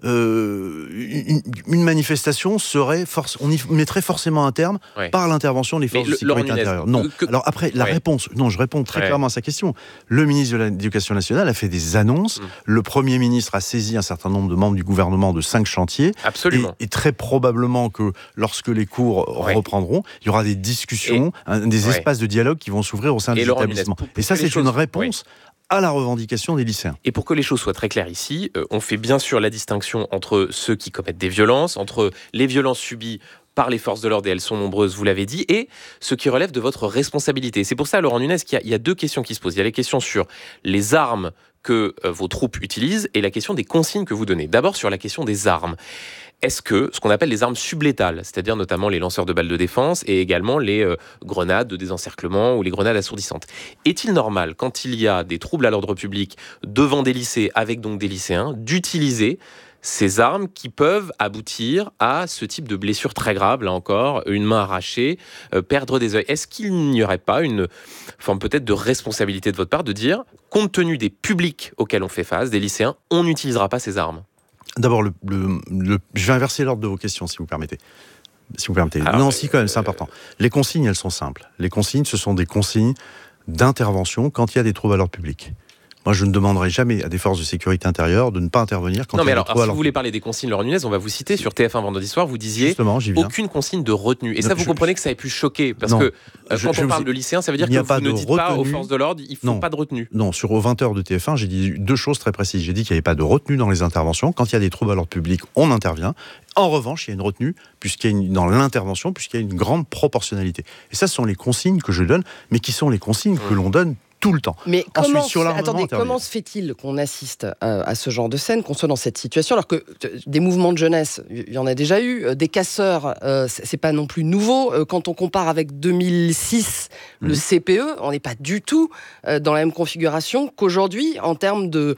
une manifestation serait on y mettrait forcément un terme par l'intervention des forces de sécurité intérieure. Non. Alors après, la réponse, je réponds très clairement à sa question. Le ministre de l'Éducation nationale a fait des annonces. Le Premier ministre a saisi un certain nombre de membres du gouvernement de 5 chantiers. Absolument. Et très probablement que lorsque les cours reprendront, il y aura des discussions, des espaces de dialogue qui vont s'ouvrir au sein des établissements. Et ça, c'est une réponse à la revendication des lycéens. Et pour que les choses soient très claires ici, on fait bien sûr la distinction entre ceux qui commettent des violences, entre les violences subies par les forces de l'ordre, et elles sont nombreuses, vous l'avez dit, et ce qui relève de votre responsabilité. C'est pour ça, Laurent Nunez, qu'il y a 2 questions qui se posent. Il y a les questions sur les armes que vos troupes utilisent et la question des consignes que vous donnez. D'abord, sur la question des armes. Est-ce que ce qu'on appelle les armes sublétales, c'est-à-dire notamment les lanceurs de balles de défense et également les grenades de désencerclement ou les grenades assourdissantes, est-il normal, quand il y a des troubles à l'ordre public devant des lycées, avec donc des lycéens, d'utiliser ces armes qui peuvent aboutir à ce type de blessure très grave, là encore, une main arrachée, perdre des œils? Est-ce qu'il n'y aurait pas une forme peut-être de responsabilité de votre part de dire, compte tenu des publics auxquels on fait face, des lycéens, on n'utilisera pas ces armes? D'abord, je vais inverser l'ordre de vos questions, si vous permettez. Quand même, c'est important. Les consignes, elles sont simples. Les consignes, ce sont des consignes d'intervention quand il y a des troubles à l'ordre public. Moi, je ne demanderai jamais à des forces de sécurité intérieure de ne pas intervenir quand il y a des troubles à l'ordre public. Si vous voulez parler des consignes, Laurent Nunez, on va vous citer sur TF1 vendredi soir, vous disiez aucune consigne de retenue. Et ça, vous comprenez que ça ait pu choquer, parce que quand on parle de lycéens, ça veut dire que vous ne dites pas aux forces de aux retenue. Non, sur aux 20h de TF1, j'ai dit 2 choses très précises. J'ai dit qu'il n'y avait pas de retenue dans les interventions. Quand il y a des troubles à l'ordre public, on intervient. En revanche, il y a une retenue dans l'intervention, puisqu'il y a une grande proportionnalité. Et ça, ce sont les consignes que je donne, mais qui sont les consignes que l'on donne tout le temps. Mais comment se fait-il qu'on assiste à ce genre de scène, qu'on soit dans cette situation, alors que des mouvements de jeunesse, il y en a déjà eu, des casseurs, c'est pas non plus nouveau. Quand on compare avec 2006, le CPE, on n'est pas du tout dans la même configuration qu'aujourd'hui en termes de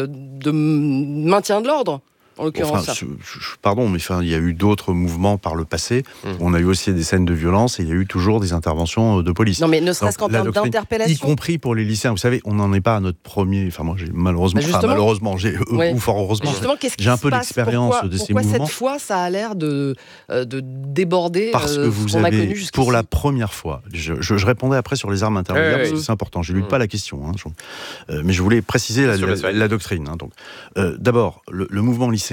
maintien de l'ordre. En l'occurrence, pardon, mais il y a eu d'autres mouvements par le passé. On a eu aussi des scènes de violence et il y a eu toujours des interventions de police. Non, mais ne serait-ce qu'en termes d'interpellation. Y compris pour les lycéens. Vous savez, on n'en est pas à notre premier. Enfin, moi, j'ai malheureusement, ou fort heureusement, j'ai un peu d'expérience de ces mouvements. Pourquoi cette fois, ça a l'air de déborder parce que vous avez, pour la première fois, je répondais après sur les armes intermédiaires parce que c'est important. J'ai lu pas la question, mais je voulais préciser la doctrine. Donc, d'abord, le mouvement lycéen.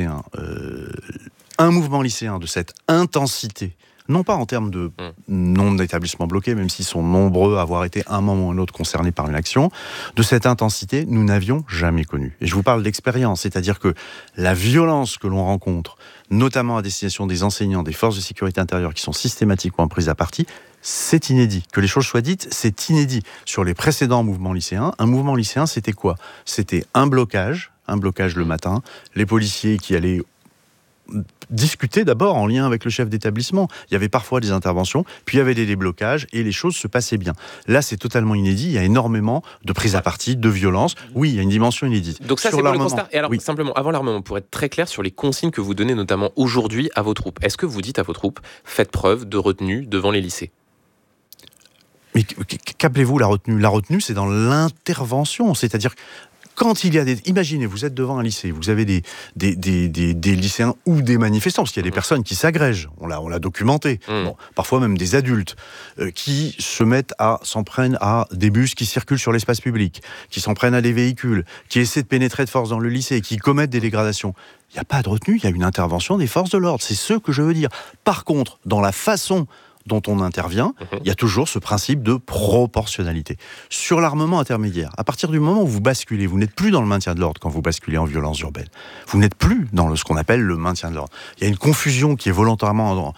Un mouvement lycéen de cette intensité, non pas en termes de nombre d'établissements bloqués, même s'ils sont nombreux à avoir été à un moment ou un autre concernés par une action, de cette intensité, nous n'avions jamais connu. Et je vous parle d'expérience, c'est-à-dire que la violence que l'on rencontre, notamment à destination des enseignants, des forces de sécurité intérieure qui sont systématiquement prises à partie, c'est inédit. Que les choses soient dites, c'est inédit. Sur les précédents mouvements lycéens, un mouvement lycéen, c'était quoi ? C'était un blocage le matin, les policiers qui allaient discuter d'abord en lien avec le chef d'établissement. Il y avait parfois des interventions, puis il y avait des déblocages et les choses se passaient bien. Là, c'est totalement inédit. Il y a énormément de prises à partie, de violence. Oui, il y a une dimension inédite. Donc ça, c'est pour le constat. Et alors, simplement, avant l'armement, pour être très clair sur les consignes que vous donnez notamment aujourd'hui à vos troupes, est-ce que vous dites à vos troupes, faites preuve de retenue devant les lycées ? Mais qu'appelez-vous la retenue ? La retenue, c'est dans l'intervention. C'est-à-dire, quand il y a imaginez, vous êtes devant un lycée, vous avez des lycéens ou des manifestants, parce qu'il y a des personnes qui s'agrègent, on l'a documenté, parfois même des adultes, qui s'en prennent à des bus qui circulent sur l'espace public, qui s'en prennent à des véhicules, qui essaient de pénétrer de force dans le lycée, qui commettent des dégradations. Il n'y a pas de retenue, il y a une intervention des forces de l'ordre, c'est ce que je veux dire. Par contre, dans la façon dont on intervient, il y a toujours ce principe de proportionnalité. Sur l'armement intermédiaire, à partir du moment où vous basculez, vous n'êtes plus dans le maintien de l'ordre quand vous basculez en violence urbaine. Vous n'êtes plus dans ce qu'on appelle le maintien de l'ordre. Il y a une confusion qui est volontairement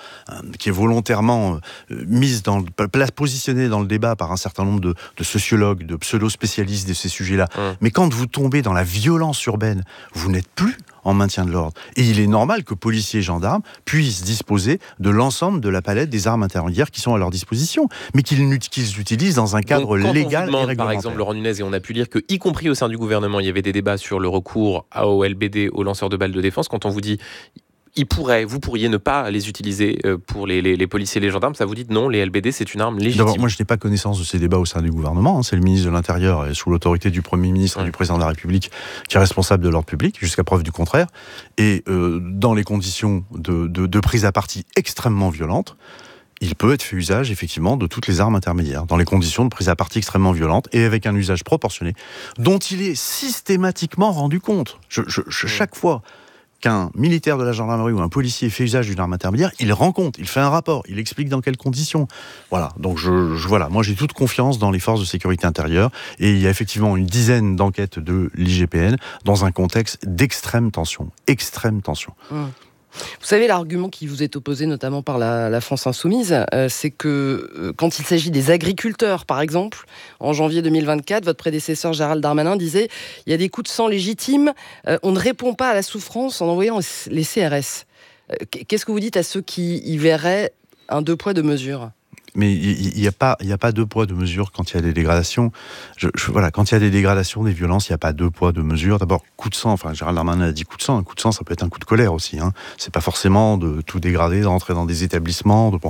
positionnée dans le débat par un certain nombre de sociologues, de pseudo-spécialistes de ces sujets-là. Mais quand vous tombez dans la violence urbaine, vous n'êtes plus en maintien de l'ordre. Et il est normal que policiers et gendarmes puissent disposer de l'ensemble de la palette des armes intermédiaires qui sont à leur disposition, mais qu'ils utilisent dans un cadre légal et réglementaire. Par exemple, Laurent Nunez, et on a pu lire que, y compris au sein du gouvernement, il y avait des débats sur le recours au LBD, aux lanceurs de balles de défense. Quand on vous dit vous pourriez ne pas les utiliser pour les policiers et les gendarmes, ça vous dit non, les LBD c'est une arme légitime. D'abord, moi je n'ai pas connaissance de ces débats au sein du gouvernement, c'est le ministre de l'Intérieur et sous l'autorité du Premier ministre et du Président de la République qui est responsable de l'ordre public, jusqu'à preuve du contraire, et dans les conditions de prise à partie extrêmement violentes, il peut être fait usage effectivement de toutes les armes intermédiaires, dans les conditions de prise à partie extrêmement violentes et avec un usage proportionné, dont il est systématiquement rendu compte. Chaque fois qu'un militaire de la gendarmerie ou un policier fait usage d'une arme intermédiaire, il rend compte, il fait un rapport, il explique dans quelles conditions. Voilà, donc voilà, moi j'ai toute confiance dans les forces de sécurité intérieure et il y a effectivement une dizaine d'enquêtes de l'IGPN dans un contexte d'extrême tension. Extrême tension. Vous savez, l'argument qui vous est opposé notamment par la France Insoumise, c'est que quand il s'agit des agriculteurs, par exemple, en janvier 2024, votre prédécesseur Gérald Darmanin disait « Il y a des coups de sang légitimes, on ne répond pas à la souffrance en envoyant les CRS ». Qu'est-ce que vous dites à ceux qui y verraient un deux poids, deux mesures ? Mais il n'y a pas deux poids, deux mesures quand il y a des dégradations. Voilà, quand il y a des dégradations, des violences, il n'y a pas deux poids, deux mesures. D'abord, coup de sang. Enfin, Gérald Darmanin a dit coup de sang. Un coup de sang, ça peut être un coup de colère aussi. C'est pas forcément de tout dégrader, de rentrer dans des établissements. Dans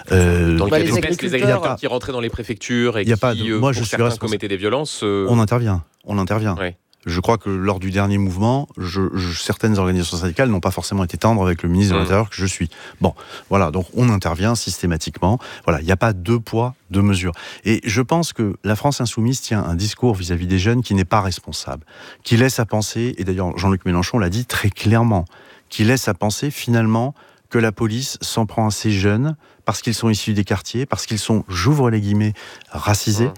le cas des agriculteurs qui rentraient dans les préfectures et qui, pour certains, commettaient des violences. On intervient. Oui. Je crois que lors du dernier mouvement, certaines organisations syndicales n'ont pas forcément été tendres avec le ministre de l'Intérieur que je suis. Bon, voilà, donc on intervient systématiquement. Voilà, il n'y a pas deux poids, deux mesures. Et je pense que la France Insoumise tient un discours vis-à-vis des jeunes qui n'est pas responsable, qui laisse à penser, et d'ailleurs Jean-Luc Mélenchon l'a dit très clairement, qui laisse à penser finalement que la police s'en prend à ces jeunes parce qu'ils sont issus des quartiers, parce qu'ils sont, j'ouvre les guillemets, racisés.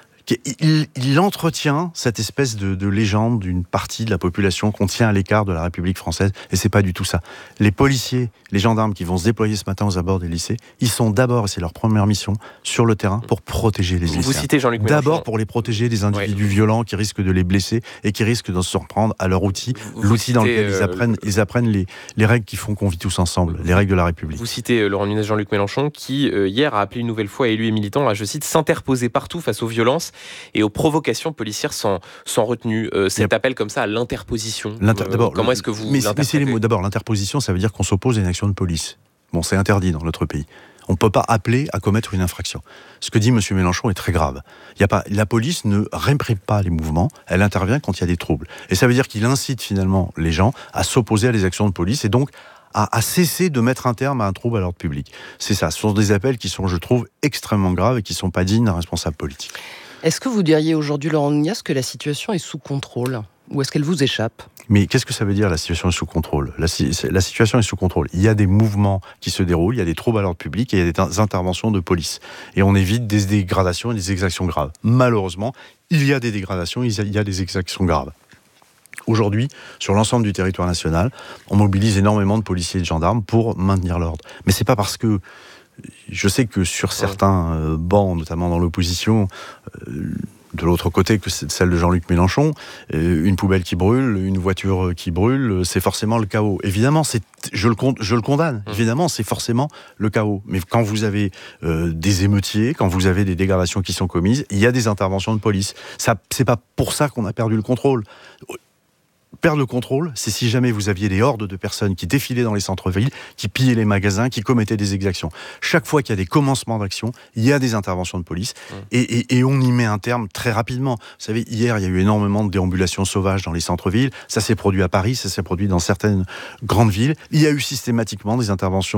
Il entretient cette espèce de légende d'une partie de la population qu'on tient à l'écart de la République française, et c'est pas du tout ça. Les policiers, les gendarmes qui vont se déployer ce matin aux abords des lycées, ils sont d'abord, et c'est leur première mission, sur le terrain pour protéger les lycéens. Vous citez Jean-Luc Mélenchon. D'abord pour les protéger des individus violents qui risquent de les blesser et qui risquent de se reprendre à leur outil, l'outil dans lequel ils apprennent les règles qui font qu'on vit tous ensemble, les règles de la République. Vous citez Laurent Nunez, Jean-Luc Mélenchon, qui hier a appelé une nouvelle fois élus et militants à, je cite, s'interposer partout face aux violences et aux provocations policières sans retenue. Cet appel comme ça à l'interposition, comment est-ce que vous l'interprétez ? Les mots. D'abord, l'interposition, ça veut dire qu'on s'oppose à une action de police. Bon, c'est interdit dans notre pays. On ne peut pas appeler à commettre une infraction. Ce que dit M. Mélenchon est très grave. La police ne réprime pas les mouvements, elle intervient quand il y a des troubles. Et ça veut dire qu'il incite finalement les gens à s'opposer à des actions de police et donc à cesser de mettre un terme à un trouble à l'ordre public. C'est ça, ce sont des appels qui sont, je trouve, extrêmement graves et qui ne sont pas dignes d'un responsable politique. Est-ce que vous diriez aujourd'hui, Laurent Nunez, que la situation est sous contrôle ? Ou est-ce qu'elle vous échappe ? Mais qu'est-ce que ça veut dire, la situation est sous contrôle ? La situation est sous contrôle. Il y a des mouvements qui se déroulent, il y a des troubles à l'ordre public et il y a des interventions de police. Et on évite des dégradations et des exactions graves. Malheureusement, il y a des dégradations, il y a des exactions graves. Aujourd'hui, sur l'ensemble du territoire national, on mobilise énormément de policiers et de gendarmes pour maintenir l'ordre. Mais c'est pas parce que je sais que sur certains bancs, notamment dans l'opposition, de l'autre côté que celle de Jean-Luc Mélenchon, une poubelle qui brûle, une voiture qui brûle, c'est forcément le chaos. Évidemment, je le condamne. Évidemment, c'est forcément le chaos. Mais quand vous avez des émeutiers, quand vous avez des dégradations qui sont commises, il y a des interventions de police. C'est pas pour ça qu'on a perdu le contrôle. Perdre le contrôle, c'est si jamais vous aviez des hordes de personnes qui défilaient dans les centres-villes, qui pillaient les magasins, qui commettaient des exactions. Chaque fois qu'il y a des commencements d'action, il y a des interventions de police et on y met un terme très rapidement. Vous savez, hier, il y a eu énormément de déambulations sauvages dans les centres-villes. Ça s'est produit à Paris, ça s'est produit dans certaines grandes villes. Il y a eu systématiquement des interventions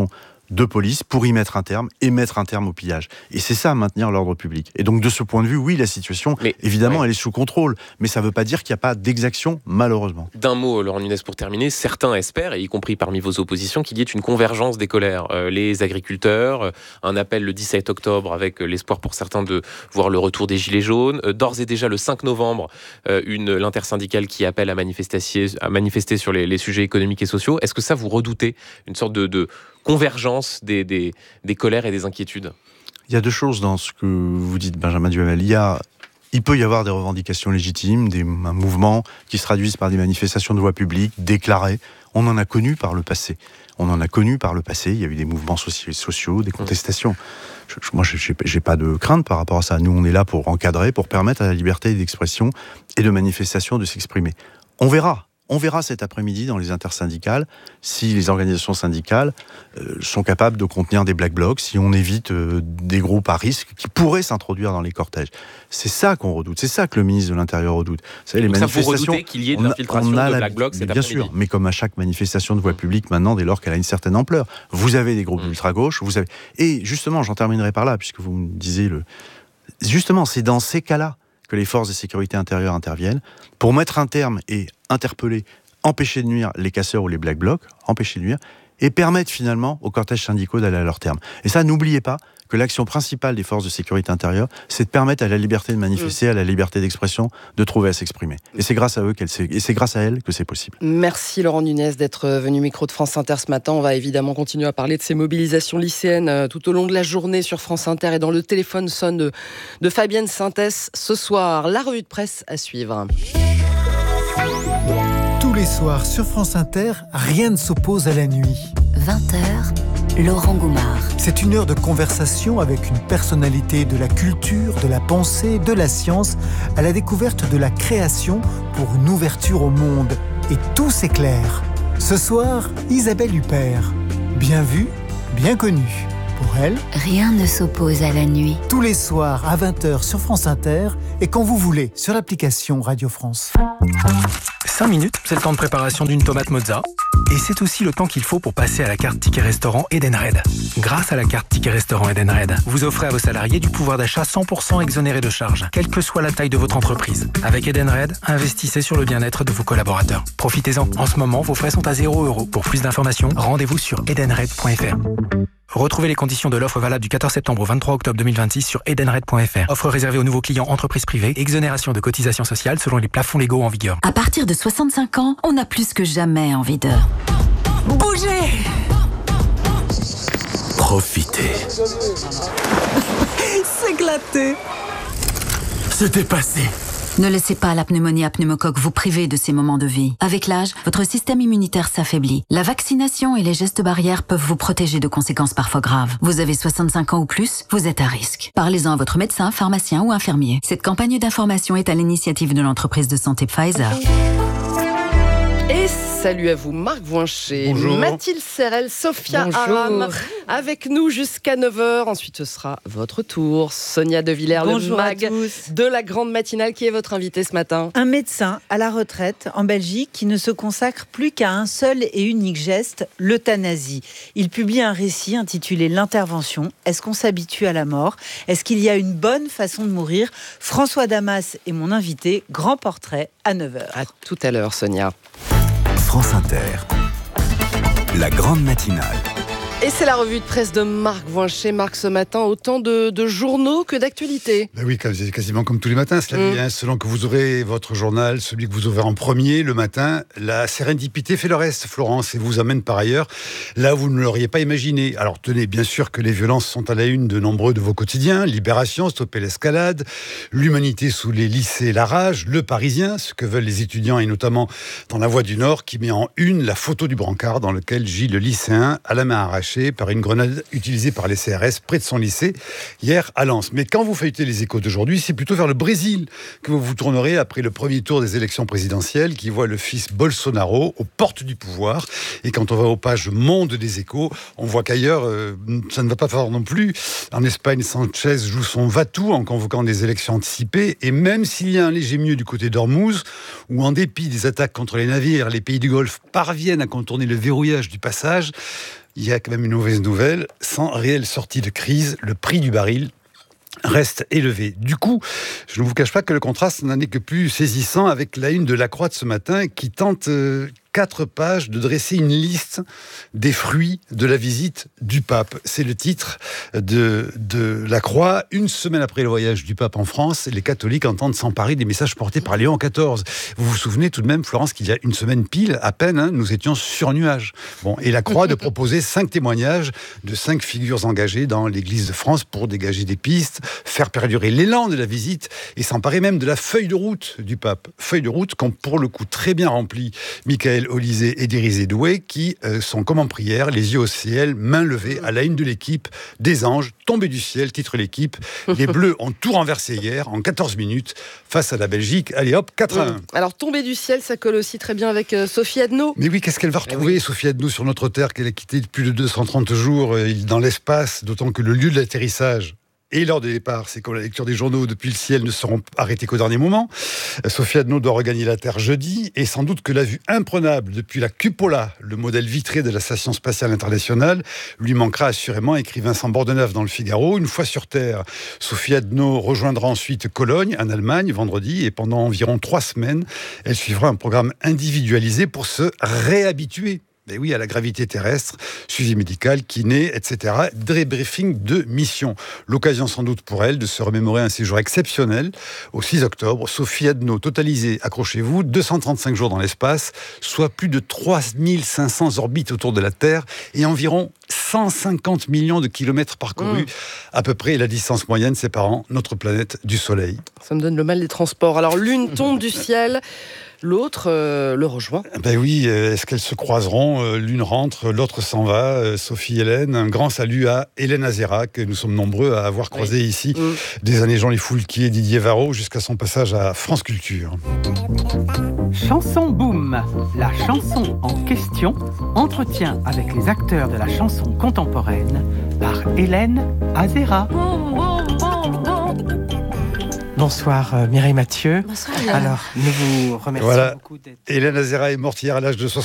de police pour y mettre un terme et mettre un terme au pillage. Et c'est ça, maintenir l'ordre public. Et donc de ce point de vue, oui, la situation, évidemment, elle est sous contrôle, mais ça ne veut pas dire qu'il n'y a pas d'exaction, malheureusement. D'un mot, Laurent Nunez, pour terminer, certains espèrent, et y compris parmi vos oppositions, qu'il y ait une convergence des colères. Les agriculteurs, un appel le 17 octobre avec l'espoir pour certains de voir le retour des Gilets jaunes. D'ores et déjà, le 5 novembre, l'intersyndicale qui appelle à manifester sur les sujets économiques et sociaux. Est-ce que ça, vous redoutez une sorte de convergence des colères et des inquiétudes? Il y a deux choses dans ce que vous dites, Benjamin Duhamel. Il peut y avoir des revendications légitimes, un mouvement qui se traduisent par des manifestations de voie publique déclarées. On en a connu par le passé. Il y a eu des mouvements sociaux, des contestations. Moi, je n'ai pas de crainte par rapport à ça. Nous, on est là pour encadrer, pour permettre à la liberté d'expression et de manifestation de s'exprimer. On verra cet après-midi dans les intersyndicales si les organisations syndicales sont capables de contenir des black blocs, si on évite des groupes à risque qui pourraient s'introduire dans les cortèges. C'est ça qu'on redoute, c'est ça que le ministre de l'Intérieur redoute. Vous savez, les manifestations, vous redoutez qu'il y ait de l'infiltration de black blocs cet après-midi? Bien sûr, mais comme à chaque manifestation de voie publique maintenant, dès lors qu'elle a une certaine ampleur, vous avez des groupes ultra-gauche, et justement, j'en terminerai par là, puisque vous me disiez justement, c'est dans ces cas-là que les forces de sécurité intérieure interviennent pour mettre un terme et interpeller, empêcher de nuire les casseurs ou les black blocs, empêcher de nuire, et permettre finalement aux cortèges syndicaux d'aller à leur terme. Et ça, n'oubliez pas que l'action principale des forces de sécurité intérieure, c'est de permettre à la liberté de manifester, à la liberté d'expression, de trouver à s'exprimer. Et c'est grâce à eux et c'est grâce à elles que c'est possible. Merci Laurent Nunez d'être venu au micro de France Inter ce matin. On va évidemment continuer à parler de ces mobilisations lycéennes tout au long de la journée sur France Inter et dans le téléphone sonne de Fabienne Sintès ce soir. La revue de presse à suivre. Tous les soirs sur France Inter, rien ne s'oppose à la nuit. 20h, Laurent Goumard. C'est une heure de conversation avec une personnalité de la culture, de la pensée, de la science, à la découverte de la création pour une ouverture au monde. Et tout s'éclaire. Ce soir, Isabelle Huppert. Bien vue, bien connue. Pour elle, rien ne s'oppose à la nuit. Tous les soirs à 20h sur France Inter et quand vous voulez sur l'application Radio France. 5 minutes, c'est le temps de préparation d'une tomate mozza. Et c'est aussi le temps qu'il faut pour passer à la carte Ticket Restaurant Edenred. Grâce à la carte Ticket Restaurant Edenred, vous offrez à vos salariés du pouvoir d'achat 100% exonéré de charges, quelle que soit la taille de votre entreprise. Avec Edenred, investissez sur le bien-être de vos collaborateurs. Profitez-en. En ce moment, vos frais sont à 0 €. Pour plus d'informations, rendez-vous sur edenred.fr. Retrouvez les conditions de l'offre valable du 14 septembre au 23 octobre 2026 sur edenred.fr. Offre réservée aux nouveaux clients entreprises privées. Exonération de cotisations sociales selon les plafonds légaux en vigueur. À partir de 65 ans, on a plus que jamais envie de bouger. Profitez. S'éclater. Se dépasser. Ne laissez pas la pneumonie à pneumocoque vous priver de ces moments de vie. Avec l'âge, votre système immunitaire s'affaiblit. La vaccination et les gestes barrières peuvent vous protéger de conséquences parfois graves. Vous avez 65 ans ou plus, vous êtes à risque. Parlez-en à votre médecin, pharmacien ou infirmier. Cette campagne d'information est à l'initiative de l'entreprise de santé Pfizer. Et salut à vous, Marc Voincher, bonjour. Mathilde Serrel, Sophia Aram, avec nous jusqu'à 9h. Ensuite, ce sera votre tour. Sonia De Villers, le mag de la grande matinale, qui est votre invité ce matin. Un médecin à la retraite en Belgique qui ne se consacre plus qu'à un seul et unique geste, l'euthanasie. Il publie un récit intitulé « L'intervention. Est-ce qu'on s'habitue à la mort ? Est-ce qu'il y a une bonne façon de mourir ?» François Damas est mon invité. Grand portrait à 9h. À tout à l'heure, Sonia. France Inter, la grande matinale. Et c'est la revue de presse de Marc Voincher. Marc, ce matin, autant de journaux que d'actualités. Ben oui, quasiment comme tous les matins. Cela vient selon que vous aurez votre journal, celui que vous ouvrez en premier le matin. La sérendipité fait le reste, Florence, et vous amène par ailleurs là où vous ne l'auriez pas imaginé. Alors tenez, bien sûr que les violences sont à la une de nombreux de vos quotidiens. Libération, stopper l'escalade, l'humanité sous les lycées, la rage, Le Parisien, ce que veulent les étudiants et notamment dans La Voix du Nord, qui met en une la photo du brancard dans lequel gît le lycéen à la main arrachée par une grenade utilisée par les CRS près de son lycée hier à Lens. Mais quand vous feuilletez les Échos d'aujourd'hui, c'est plutôt vers le Brésil que vous vous tournerez après le premier tour des élections présidentielles qui voit le fils Bolsonaro aux portes du pouvoir. Et quand on va aux pages Monde des Échos, on voit qu'ailleurs, ça ne va pas fort non plus. En Espagne, Sanchez joue son va-tout en convoquant des élections anticipées. Et même s'il y a un léger mieux du côté d'Ormuz, où en dépit des attaques contre les navires, les pays du Golfe parviennent à contourner le verrouillage du passage, il y a quand même une mauvaise nouvelle. Sans réelle sortie de crise, le prix du baril reste élevé. Du coup, je ne vous cache pas que le contraste n'en est que plus saisissant avec la une de La Croix de ce matin qui tente 4 pages de dresser une liste des fruits de la visite du pape. C'est le titre de La Croix. Une semaine après le voyage du pape en France, les catholiques entendent s'emparer des messages portés par Léon XIV. Vous vous souvenez tout de même, Florence, qu'il y a une semaine pile, à peine, nous étions sur nuage. Bon, et La Croix de proposer 5 témoignages de 5 figures engagées dans l'Église de France pour dégager des pistes, faire perdurer l'élan de la visite et s'emparer même de la feuille de route du pape. Feuille de route qu'ont pour le coup très bien remplie Michael Olysée et Dérisé Doué, qui sont comme en prière, les yeux au ciel, mains levées, à la une de l'équipe, des anges tombés du ciel, titre l'équipe. Les Bleus ont tout renversé hier, en 14 minutes, face à la Belgique. Allez hop, 4-1. Alors, tombé du ciel, ça colle aussi très bien avec Sophie Adno. Mais oui, qu'est-ce qu'elle va retrouver, Sophie Adno, sur notre terre, qu'elle a quitté depuis plus de 230 jours dans l'espace, d'autant que le lieu de l'atterrissage et l'heure de départ, c'est comme la lecture des journaux depuis le ciel ne seront arrêtés qu'au dernier moment. Sophie Adno doit regagner la Terre jeudi, et sans doute que la vue imprenable depuis la cupola, le modèle vitré de la Station spatiale internationale, lui manquera assurément, écrit Vincent Bordenave dans le Figaro. Une fois sur Terre, Sophie Adno rejoindra ensuite Cologne, en Allemagne, vendredi, et pendant environ 3 semaines, elle suivra un programme individualisé pour se réhabituer. Et oui, à la gravité terrestre, suivi médical, kiné, etc. Débriefing de mission. L'occasion sans doute pour elle de se remémorer un séjour exceptionnel. Au 6 octobre, Sophie Adno totalisait, accrochez-vous, 235 jours dans l'espace, soit plus de 3500 orbites autour de la Terre et environ 150 millions de kilomètres parcourus, à peu près la distance moyenne séparant notre planète du Soleil. Ça me donne le mal des transports. Alors, l'une tombe du ciel, l'autre le rejoint. Ben oui, est-ce qu'elles se croiseront? L'une rentre, l'autre s'en va. Sophie Hélène, un grand salut à Hélène Azera, que nous sommes nombreux à avoir croisé ici, des années Jean Foulquier et Didier Varro, jusqu'à son passage à France Culture. Chanson Boom, la chanson en question, entretien avec les acteurs de la chanson contemporaine par Hélène Azera. Bonsoir Mireille Mathieu. Bonsoir. Alors, nous vous remercions beaucoup d'être... Hélène Azera est morte hier à l'âge de 60